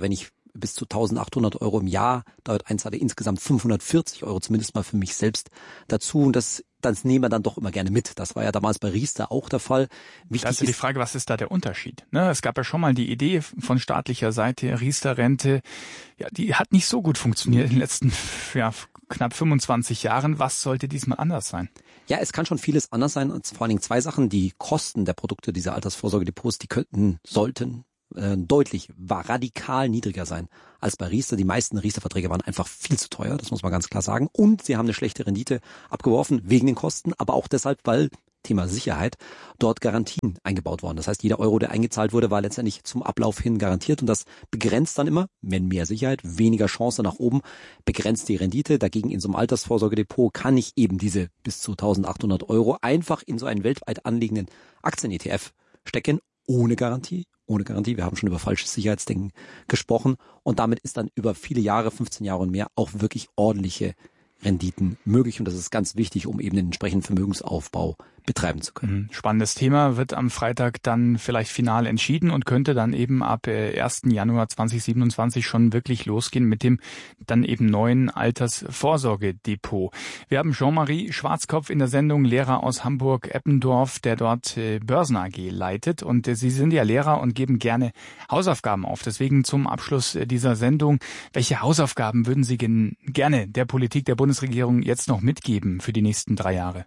bis zu 1.800 Euro im Jahr. Dort einzahle insgesamt 540 Euro, zumindest mal für mich selbst dazu. Und das nehmen wir dann doch immer gerne mit. Das war ja damals bei Riester auch der Fall. Wichtig ist die Frage, was ist da der Unterschied? Ne, es gab ja schon mal die Idee von staatlicher Seite, Riester-Rente, ja, die hat nicht so gut funktioniert in den letzten knapp 25 Jahren. Was sollte diesmal anders sein? Ja, es kann schon vieles anders sein. Und vor allen Dingen zwei Sachen. Die Kosten der Produkte dieser Altersvorsorgedepots, die sollten radikal niedriger sein als bei Riester. Die meisten Riester-Verträge waren einfach viel zu teuer, das muss man ganz klar sagen. Und sie haben eine schlechte Rendite abgeworfen wegen den Kosten, aber auch deshalb, weil Thema Sicherheit dort Garantien eingebaut worden. Das heißt, jeder Euro, der eingezahlt wurde, war letztendlich zum Ablauf hin garantiert und das begrenzt dann immer, wenn mehr Sicherheit, weniger Chance nach oben, begrenzt die Rendite. Dagegen in so einem Altersvorsorgedepot kann ich eben diese bis zu 1.800 Euro einfach in so einen weltweit anliegenden Aktien-ETF stecken, ohne Garantie. Wir haben schon über falsches Sicherheitsdenken gesprochen und damit ist dann über viele Jahre, 15 Jahre und mehr, auch wirklich ordentliche Renditen möglich und das ist ganz wichtig, um eben den entsprechenden Vermögensaufbau betreiben zu können. Spannendes Thema, wird am Freitag dann vielleicht final entschieden und könnte dann eben ab 1. Januar 2027 schon wirklich losgehen mit dem dann eben neuen Altersvorsorgedepot. Wir haben Jean-Marie Schwarzkopf in der Sendung, Lehrer aus Hamburg-Eppendorf, der dort Börsen AG leitet und Sie sind ja Lehrer und geben gerne Hausaufgaben auf. Deswegen zum Abschluss dieser Sendung, welche Hausaufgaben würden Sie gerne der Politik der Bundesregierung jetzt noch mitgeben für die nächsten 3 Jahre?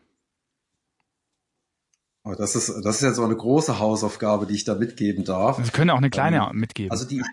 Das ist jetzt so eine große Hausaufgabe, die ich da mitgeben darf. Sie können auch eine kleine mitgeben. Also die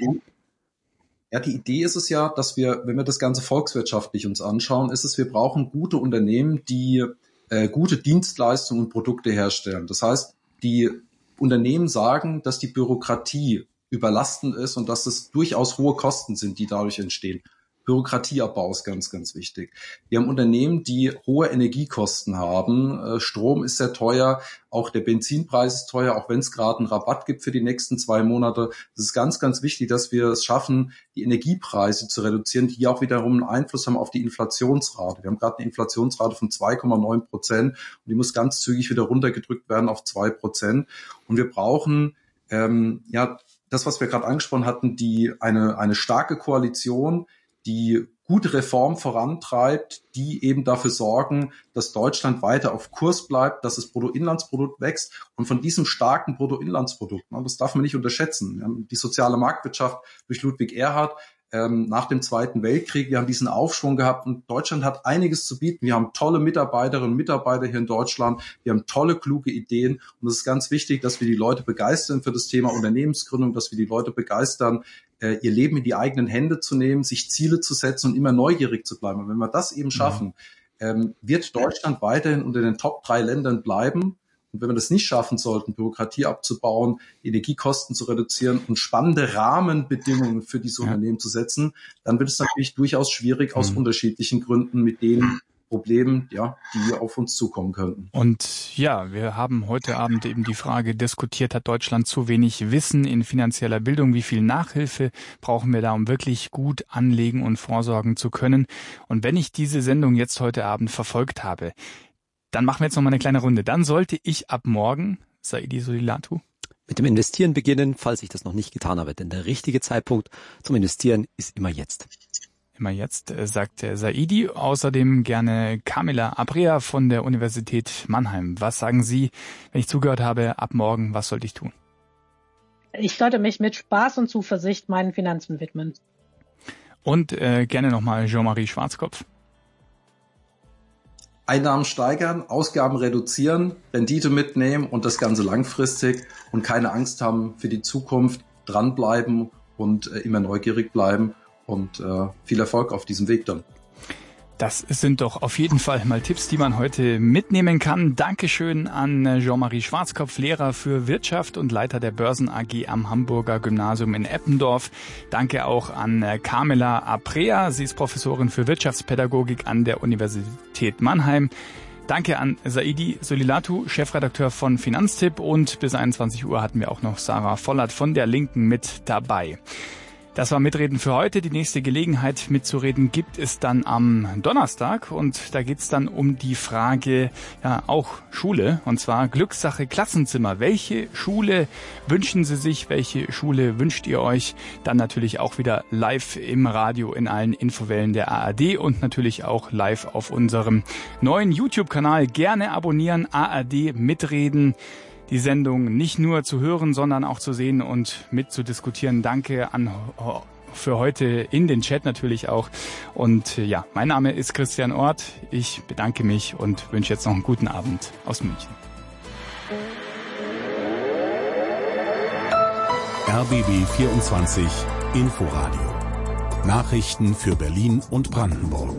Idee ist es ja, dass wir, wenn wir das Ganze volkswirtschaftlich uns anschauen, ist es, wir brauchen gute Unternehmen, die gute Dienstleistungen und Produkte herstellen. Das heißt, die Unternehmen sagen, dass die Bürokratie überlastend ist und dass es durchaus hohe Kosten sind, die dadurch entstehen. Bürokratieabbau ist ganz, ganz wichtig. Wir haben Unternehmen, die hohe Energiekosten haben. Strom ist sehr teuer, auch der Benzinpreis ist teuer, auch wenn es gerade einen Rabatt gibt für die nächsten 2 Monate. Es ist ganz, ganz wichtig, dass wir es schaffen, die Energiepreise zu reduzieren, die auch wiederum einen Einfluss haben auf die Inflationsrate. Wir haben gerade eine Inflationsrate von 2,9% und die muss ganz zügig wieder runtergedrückt werden auf 2%. Und wir brauchen das, was wir gerade angesprochen hatten, eine starke Koalition, die gute Reform vorantreibt, die eben dafür sorgen, dass Deutschland weiter auf Kurs bleibt, dass das Bruttoinlandsprodukt wächst. Und von diesem starken Bruttoinlandsprodukt, das darf man nicht unterschätzen. Wir haben die soziale Marktwirtschaft durch Ludwig Erhard nach dem Zweiten Weltkrieg. Wir haben diesen Aufschwung gehabt und Deutschland hat einiges zu bieten. Wir haben tolle Mitarbeiterinnen und Mitarbeiter hier in Deutschland. Wir haben tolle, kluge Ideen. Und es ist ganz wichtig, dass wir die Leute begeistern für das Thema Unternehmensgründung, dass wir die Leute begeistern, ihr Leben in die eigenen Hände zu nehmen, sich Ziele zu setzen und immer neugierig zu bleiben. Und wenn wir das eben schaffen, wird Deutschland weiterhin unter den Top 3 Ländern bleiben. Und wenn wir das nicht schaffen sollten, Bürokratie abzubauen, Energiekosten zu reduzieren und spannende Rahmenbedingungen für diese Unternehmen zu setzen, dann wird es natürlich durchaus schwierig aus unterschiedlichen Gründen mit den Problemen, die auf uns zukommen könnten. Und wir haben heute Abend eben die Frage diskutiert, hat Deutschland zu wenig Wissen in finanzieller Bildung? Wie viel Nachhilfe brauchen wir da, um wirklich gut anlegen und vorsorgen zu können? Und wenn ich diese Sendung jetzt heute Abend verfolgt habe, dann machen wir jetzt noch mal eine kleine Runde. Dann sollte ich ab morgen, Saidi Solilatu, mit dem Investieren beginnen, falls ich das noch nicht getan habe. Denn der richtige Zeitpunkt zum Investieren ist immer jetzt. Immer jetzt, sagt Saidi. Außerdem gerne Camilla Aprea von der Universität Mannheim. Was sagen Sie, wenn ich zugehört habe, ab morgen, was sollte ich tun? Ich sollte mich mit Spaß und Zuversicht meinen Finanzen widmen. Und gerne nochmal Jean-Marie Schwarzkopf. Einnahmen steigern, Ausgaben reduzieren, Rendite mitnehmen und das Ganze langfristig und keine Angst haben für die Zukunft, dranbleiben und immer neugierig bleiben und viel Erfolg auf diesem Weg dann. Das sind doch auf jeden Fall mal Tipps, die man heute mitnehmen kann. Dankeschön an Jean-Marie Schwarzkopf, Lehrer für Wirtschaft und Leiter der Börsen AG am Hamburger Gymnasium in Eppendorf. Danke auch an Camilla Aprea. Sie ist Professorin für Wirtschaftspädagogik an der Universität Mannheim. Danke an Saidi Solilatu, Chefredakteur von Finanztipp. Und bis 21 Uhr hatten wir auch noch Sarah Vollert von der Linken mit dabei. Das war Mitreden für heute. Die nächste Gelegenheit mitzureden gibt es dann am Donnerstag. Und da geht's dann um die Frage, ja, auch Schule. Und zwar Glückssache Klassenzimmer. Welche Schule wünschen Sie sich? Welche Schule wünscht ihr euch? Dann natürlich auch wieder live im Radio in allen Infowellen der ARD und natürlich auch live auf unserem neuen YouTube-Kanal. Gerne abonnieren. ARD Mitreden. Die Sendung nicht nur zu hören, sondern auch zu sehen und mitzudiskutieren. Danke für heute in den Chat natürlich auch. Und ja, mein Name ist Christian Orth. Ich bedanke mich und wünsche jetzt noch einen guten Abend aus München. RBB 24 Inforadio. Nachrichten für Berlin und Brandenburg.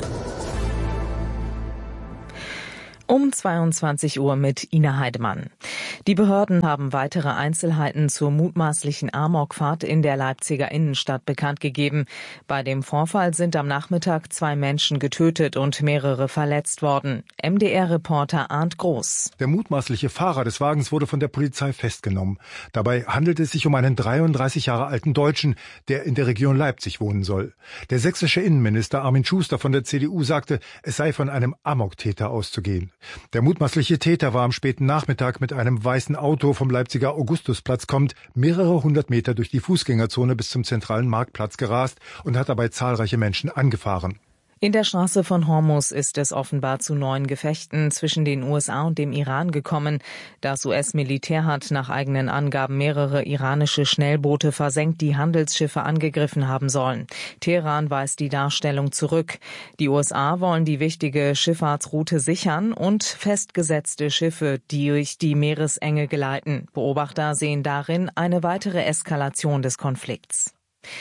Um 22 Uhr mit Ina Heidemann. Die Behörden haben weitere Einzelheiten zur mutmaßlichen Amokfahrt in der Leipziger Innenstadt bekannt gegeben. Bei dem Vorfall sind am Nachmittag 2 Menschen getötet und mehrere verletzt worden. MDR-Reporter Arndt Groß. Der mutmaßliche Fahrer des Wagens wurde von der Polizei festgenommen. Dabei handelt es sich um einen 33 Jahre alten Deutschen, der in der Region Leipzig wohnen soll. Der sächsische Innenminister Armin Schuster von der CDU sagte, es sei von einem Amoktäter auszugehen. Der mutmaßliche Täter war am späten Nachmittag mit einem weißen Auto vom Leipziger Augustusplatz kommend mehrere hundert Meter durch die Fußgängerzone bis zum zentralen Marktplatz gerast und hat dabei zahlreiche Menschen angefahren. In der Straße von Hormuz ist es offenbar zu neuen Gefechten zwischen den USA und dem Iran gekommen. Das US-Militär hat nach eigenen Angaben mehrere iranische Schnellboote versenkt, die Handelsschiffe angegriffen haben sollen. Teheran weist die Darstellung zurück. Die USA wollen die wichtige Schifffahrtsroute sichern und festgesetzte Schiffe durch die Meeresenge geleiten. Beobachter sehen darin eine weitere Eskalation des Konflikts.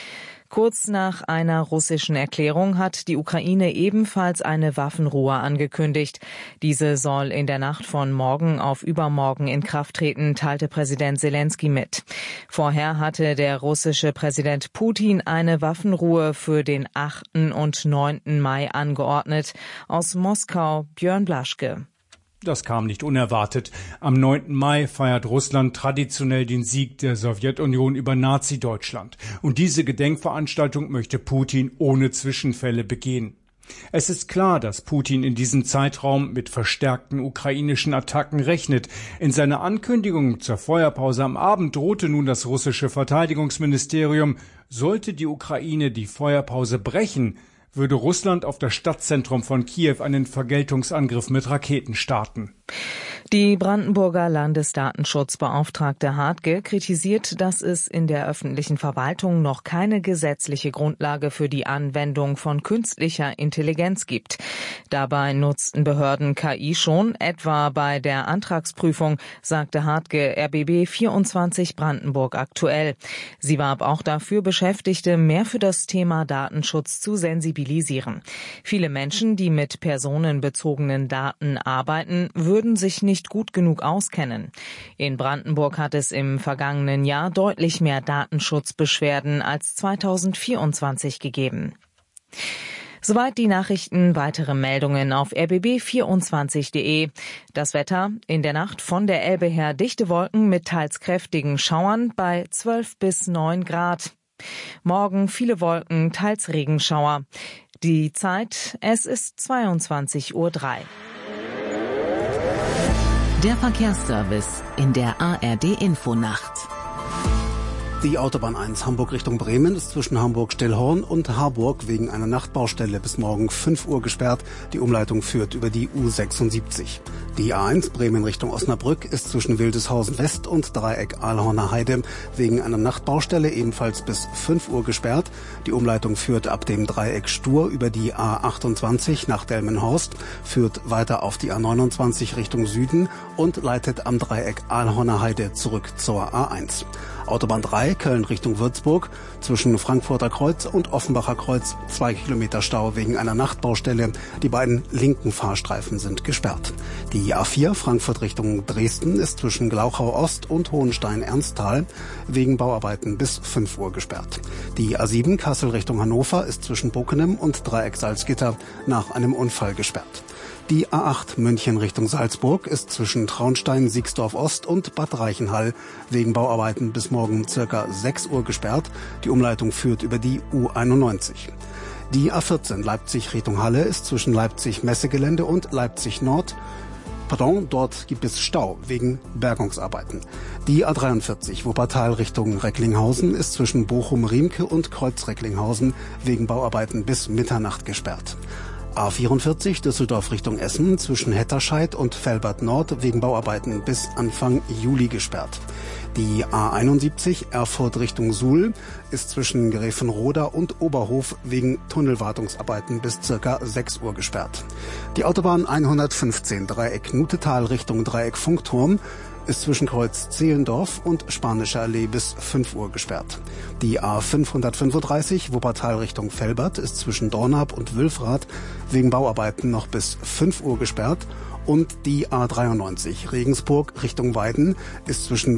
Kurz nach einer russischen Erklärung hat die Ukraine ebenfalls eine Waffenruhe angekündigt. Diese soll in der Nacht von morgen auf übermorgen in Kraft treten, teilte Präsident Selenskyj mit. Vorher hatte der russische Präsident Putin eine Waffenruhe für den 8. und 9. Mai angeordnet. Aus Moskau Björn Blaschke. Das kam nicht unerwartet. Am 9. Mai feiert Russland traditionell den Sieg der Sowjetunion über Nazi-Deutschland. Und diese Gedenkveranstaltung möchte Putin ohne Zwischenfälle begehen. Es ist klar, dass Putin in diesem Zeitraum mit verstärkten ukrainischen Attacken rechnet. In seiner Ankündigung zur Feuerpause am Abend drohte nun das russische Verteidigungsministerium, sollte die Ukraine die Feuerpause brechen, würde Russland auf das Stadtzentrum von Kiew einen Vergeltungsangriff mit Raketen starten. Die Brandenburger Landesdatenschutzbeauftragte Hartge kritisiert, dass es in der öffentlichen Verwaltung noch keine gesetzliche Grundlage für die Anwendung von künstlicher Intelligenz gibt. Dabei nutzten Behörden KI schon, etwa bei der Antragsprüfung, sagte Hartge RBB 24 Brandenburg aktuell. Sie warb auch dafür, Beschäftigte mehr für das Thema Datenschutz zu sensibilisieren. Viele Menschen, die mit personenbezogenen Daten arbeiten, würden sich nicht gut genug auskennen. In Brandenburg hat es im vergangenen Jahr deutlich mehr Datenschutzbeschwerden als 2024 gegeben. Soweit die Nachrichten, weitere Meldungen auf rbb24.de. Das Wetter: in der Nacht von der Elbe her dichte Wolken mit teils kräftigen Schauern bei 12 bis 9 Grad. Morgen viele Wolken, teils Regenschauer. Die Zeit, es ist 22:03 Uhr. Der Verkehrsservice in der ARD-Infonacht. Die Autobahn 1 Hamburg Richtung Bremen ist zwischen Hamburg-Stillhorn und Harburg wegen einer Nachtbaustelle bis morgen 5 Uhr gesperrt. Die Umleitung führt über die U76. Die A1 Bremen Richtung Osnabrück ist zwischen Wildeshausen West und Dreieck Ahlhorner Heide wegen einer Nachtbaustelle ebenfalls bis 5 Uhr gesperrt. Die Umleitung führt ab dem Dreieck Stur über die A28 nach Delmenhorst, führt weiter auf die A29 Richtung Süden und leitet am Dreieck Ahlhorner Heide zurück zur A1. Autobahn 3 Köln Richtung Würzburg zwischen Frankfurter Kreuz und Offenbacher Kreuz 2 Kilometer Stau wegen einer Nachtbaustelle. Die beiden linken Fahrstreifen sind gesperrt. Die A4 Frankfurt Richtung Dresden ist zwischen Glauchau Ost und Hohenstein-Ernsthal wegen Bauarbeiten bis 5 Uhr gesperrt. Die A7 Kassel Richtung Hannover ist zwischen Bockenem und Dreieck Salzgitter nach einem Unfall gesperrt. Die A8 München Richtung Salzburg ist zwischen Traunstein, Siegsdorf Ost und Bad Reichenhall wegen Bauarbeiten bis morgen ca. 6 Uhr gesperrt. Die Umleitung führt über die U91. Die A14 Leipzig Richtung Halle ist zwischen Leipzig-Messegelände und Leipzig Nord. Dort gibt es Stau wegen Bergungsarbeiten. Die A43 Wuppertal Richtung Recklinghausen ist zwischen Bochum-Riemke und Kreuz-Recklinghausen wegen Bauarbeiten bis Mitternacht gesperrt. A44 Düsseldorf Richtung Essen zwischen Hetterscheid und Velbert Nord wegen Bauarbeiten bis Anfang Juli gesperrt. Die A71 Erfurt Richtung Suhl ist zwischen Gräfenroda und Oberhof wegen Tunnelwartungsarbeiten bis ca. 6 Uhr gesperrt. Die Autobahn 115 Dreieck Nutetal Richtung Dreieck Funkturm ist zwischen Kreuz Zehlendorf und Spanische Allee bis 5 Uhr gesperrt. Die A535 Wuppertal Richtung Velbert ist zwischen Dornap und Wülfrath wegen Bauarbeiten noch bis 5 Uhr gesperrt. Und die A93 Regensburg Richtung Weiden ist zwischen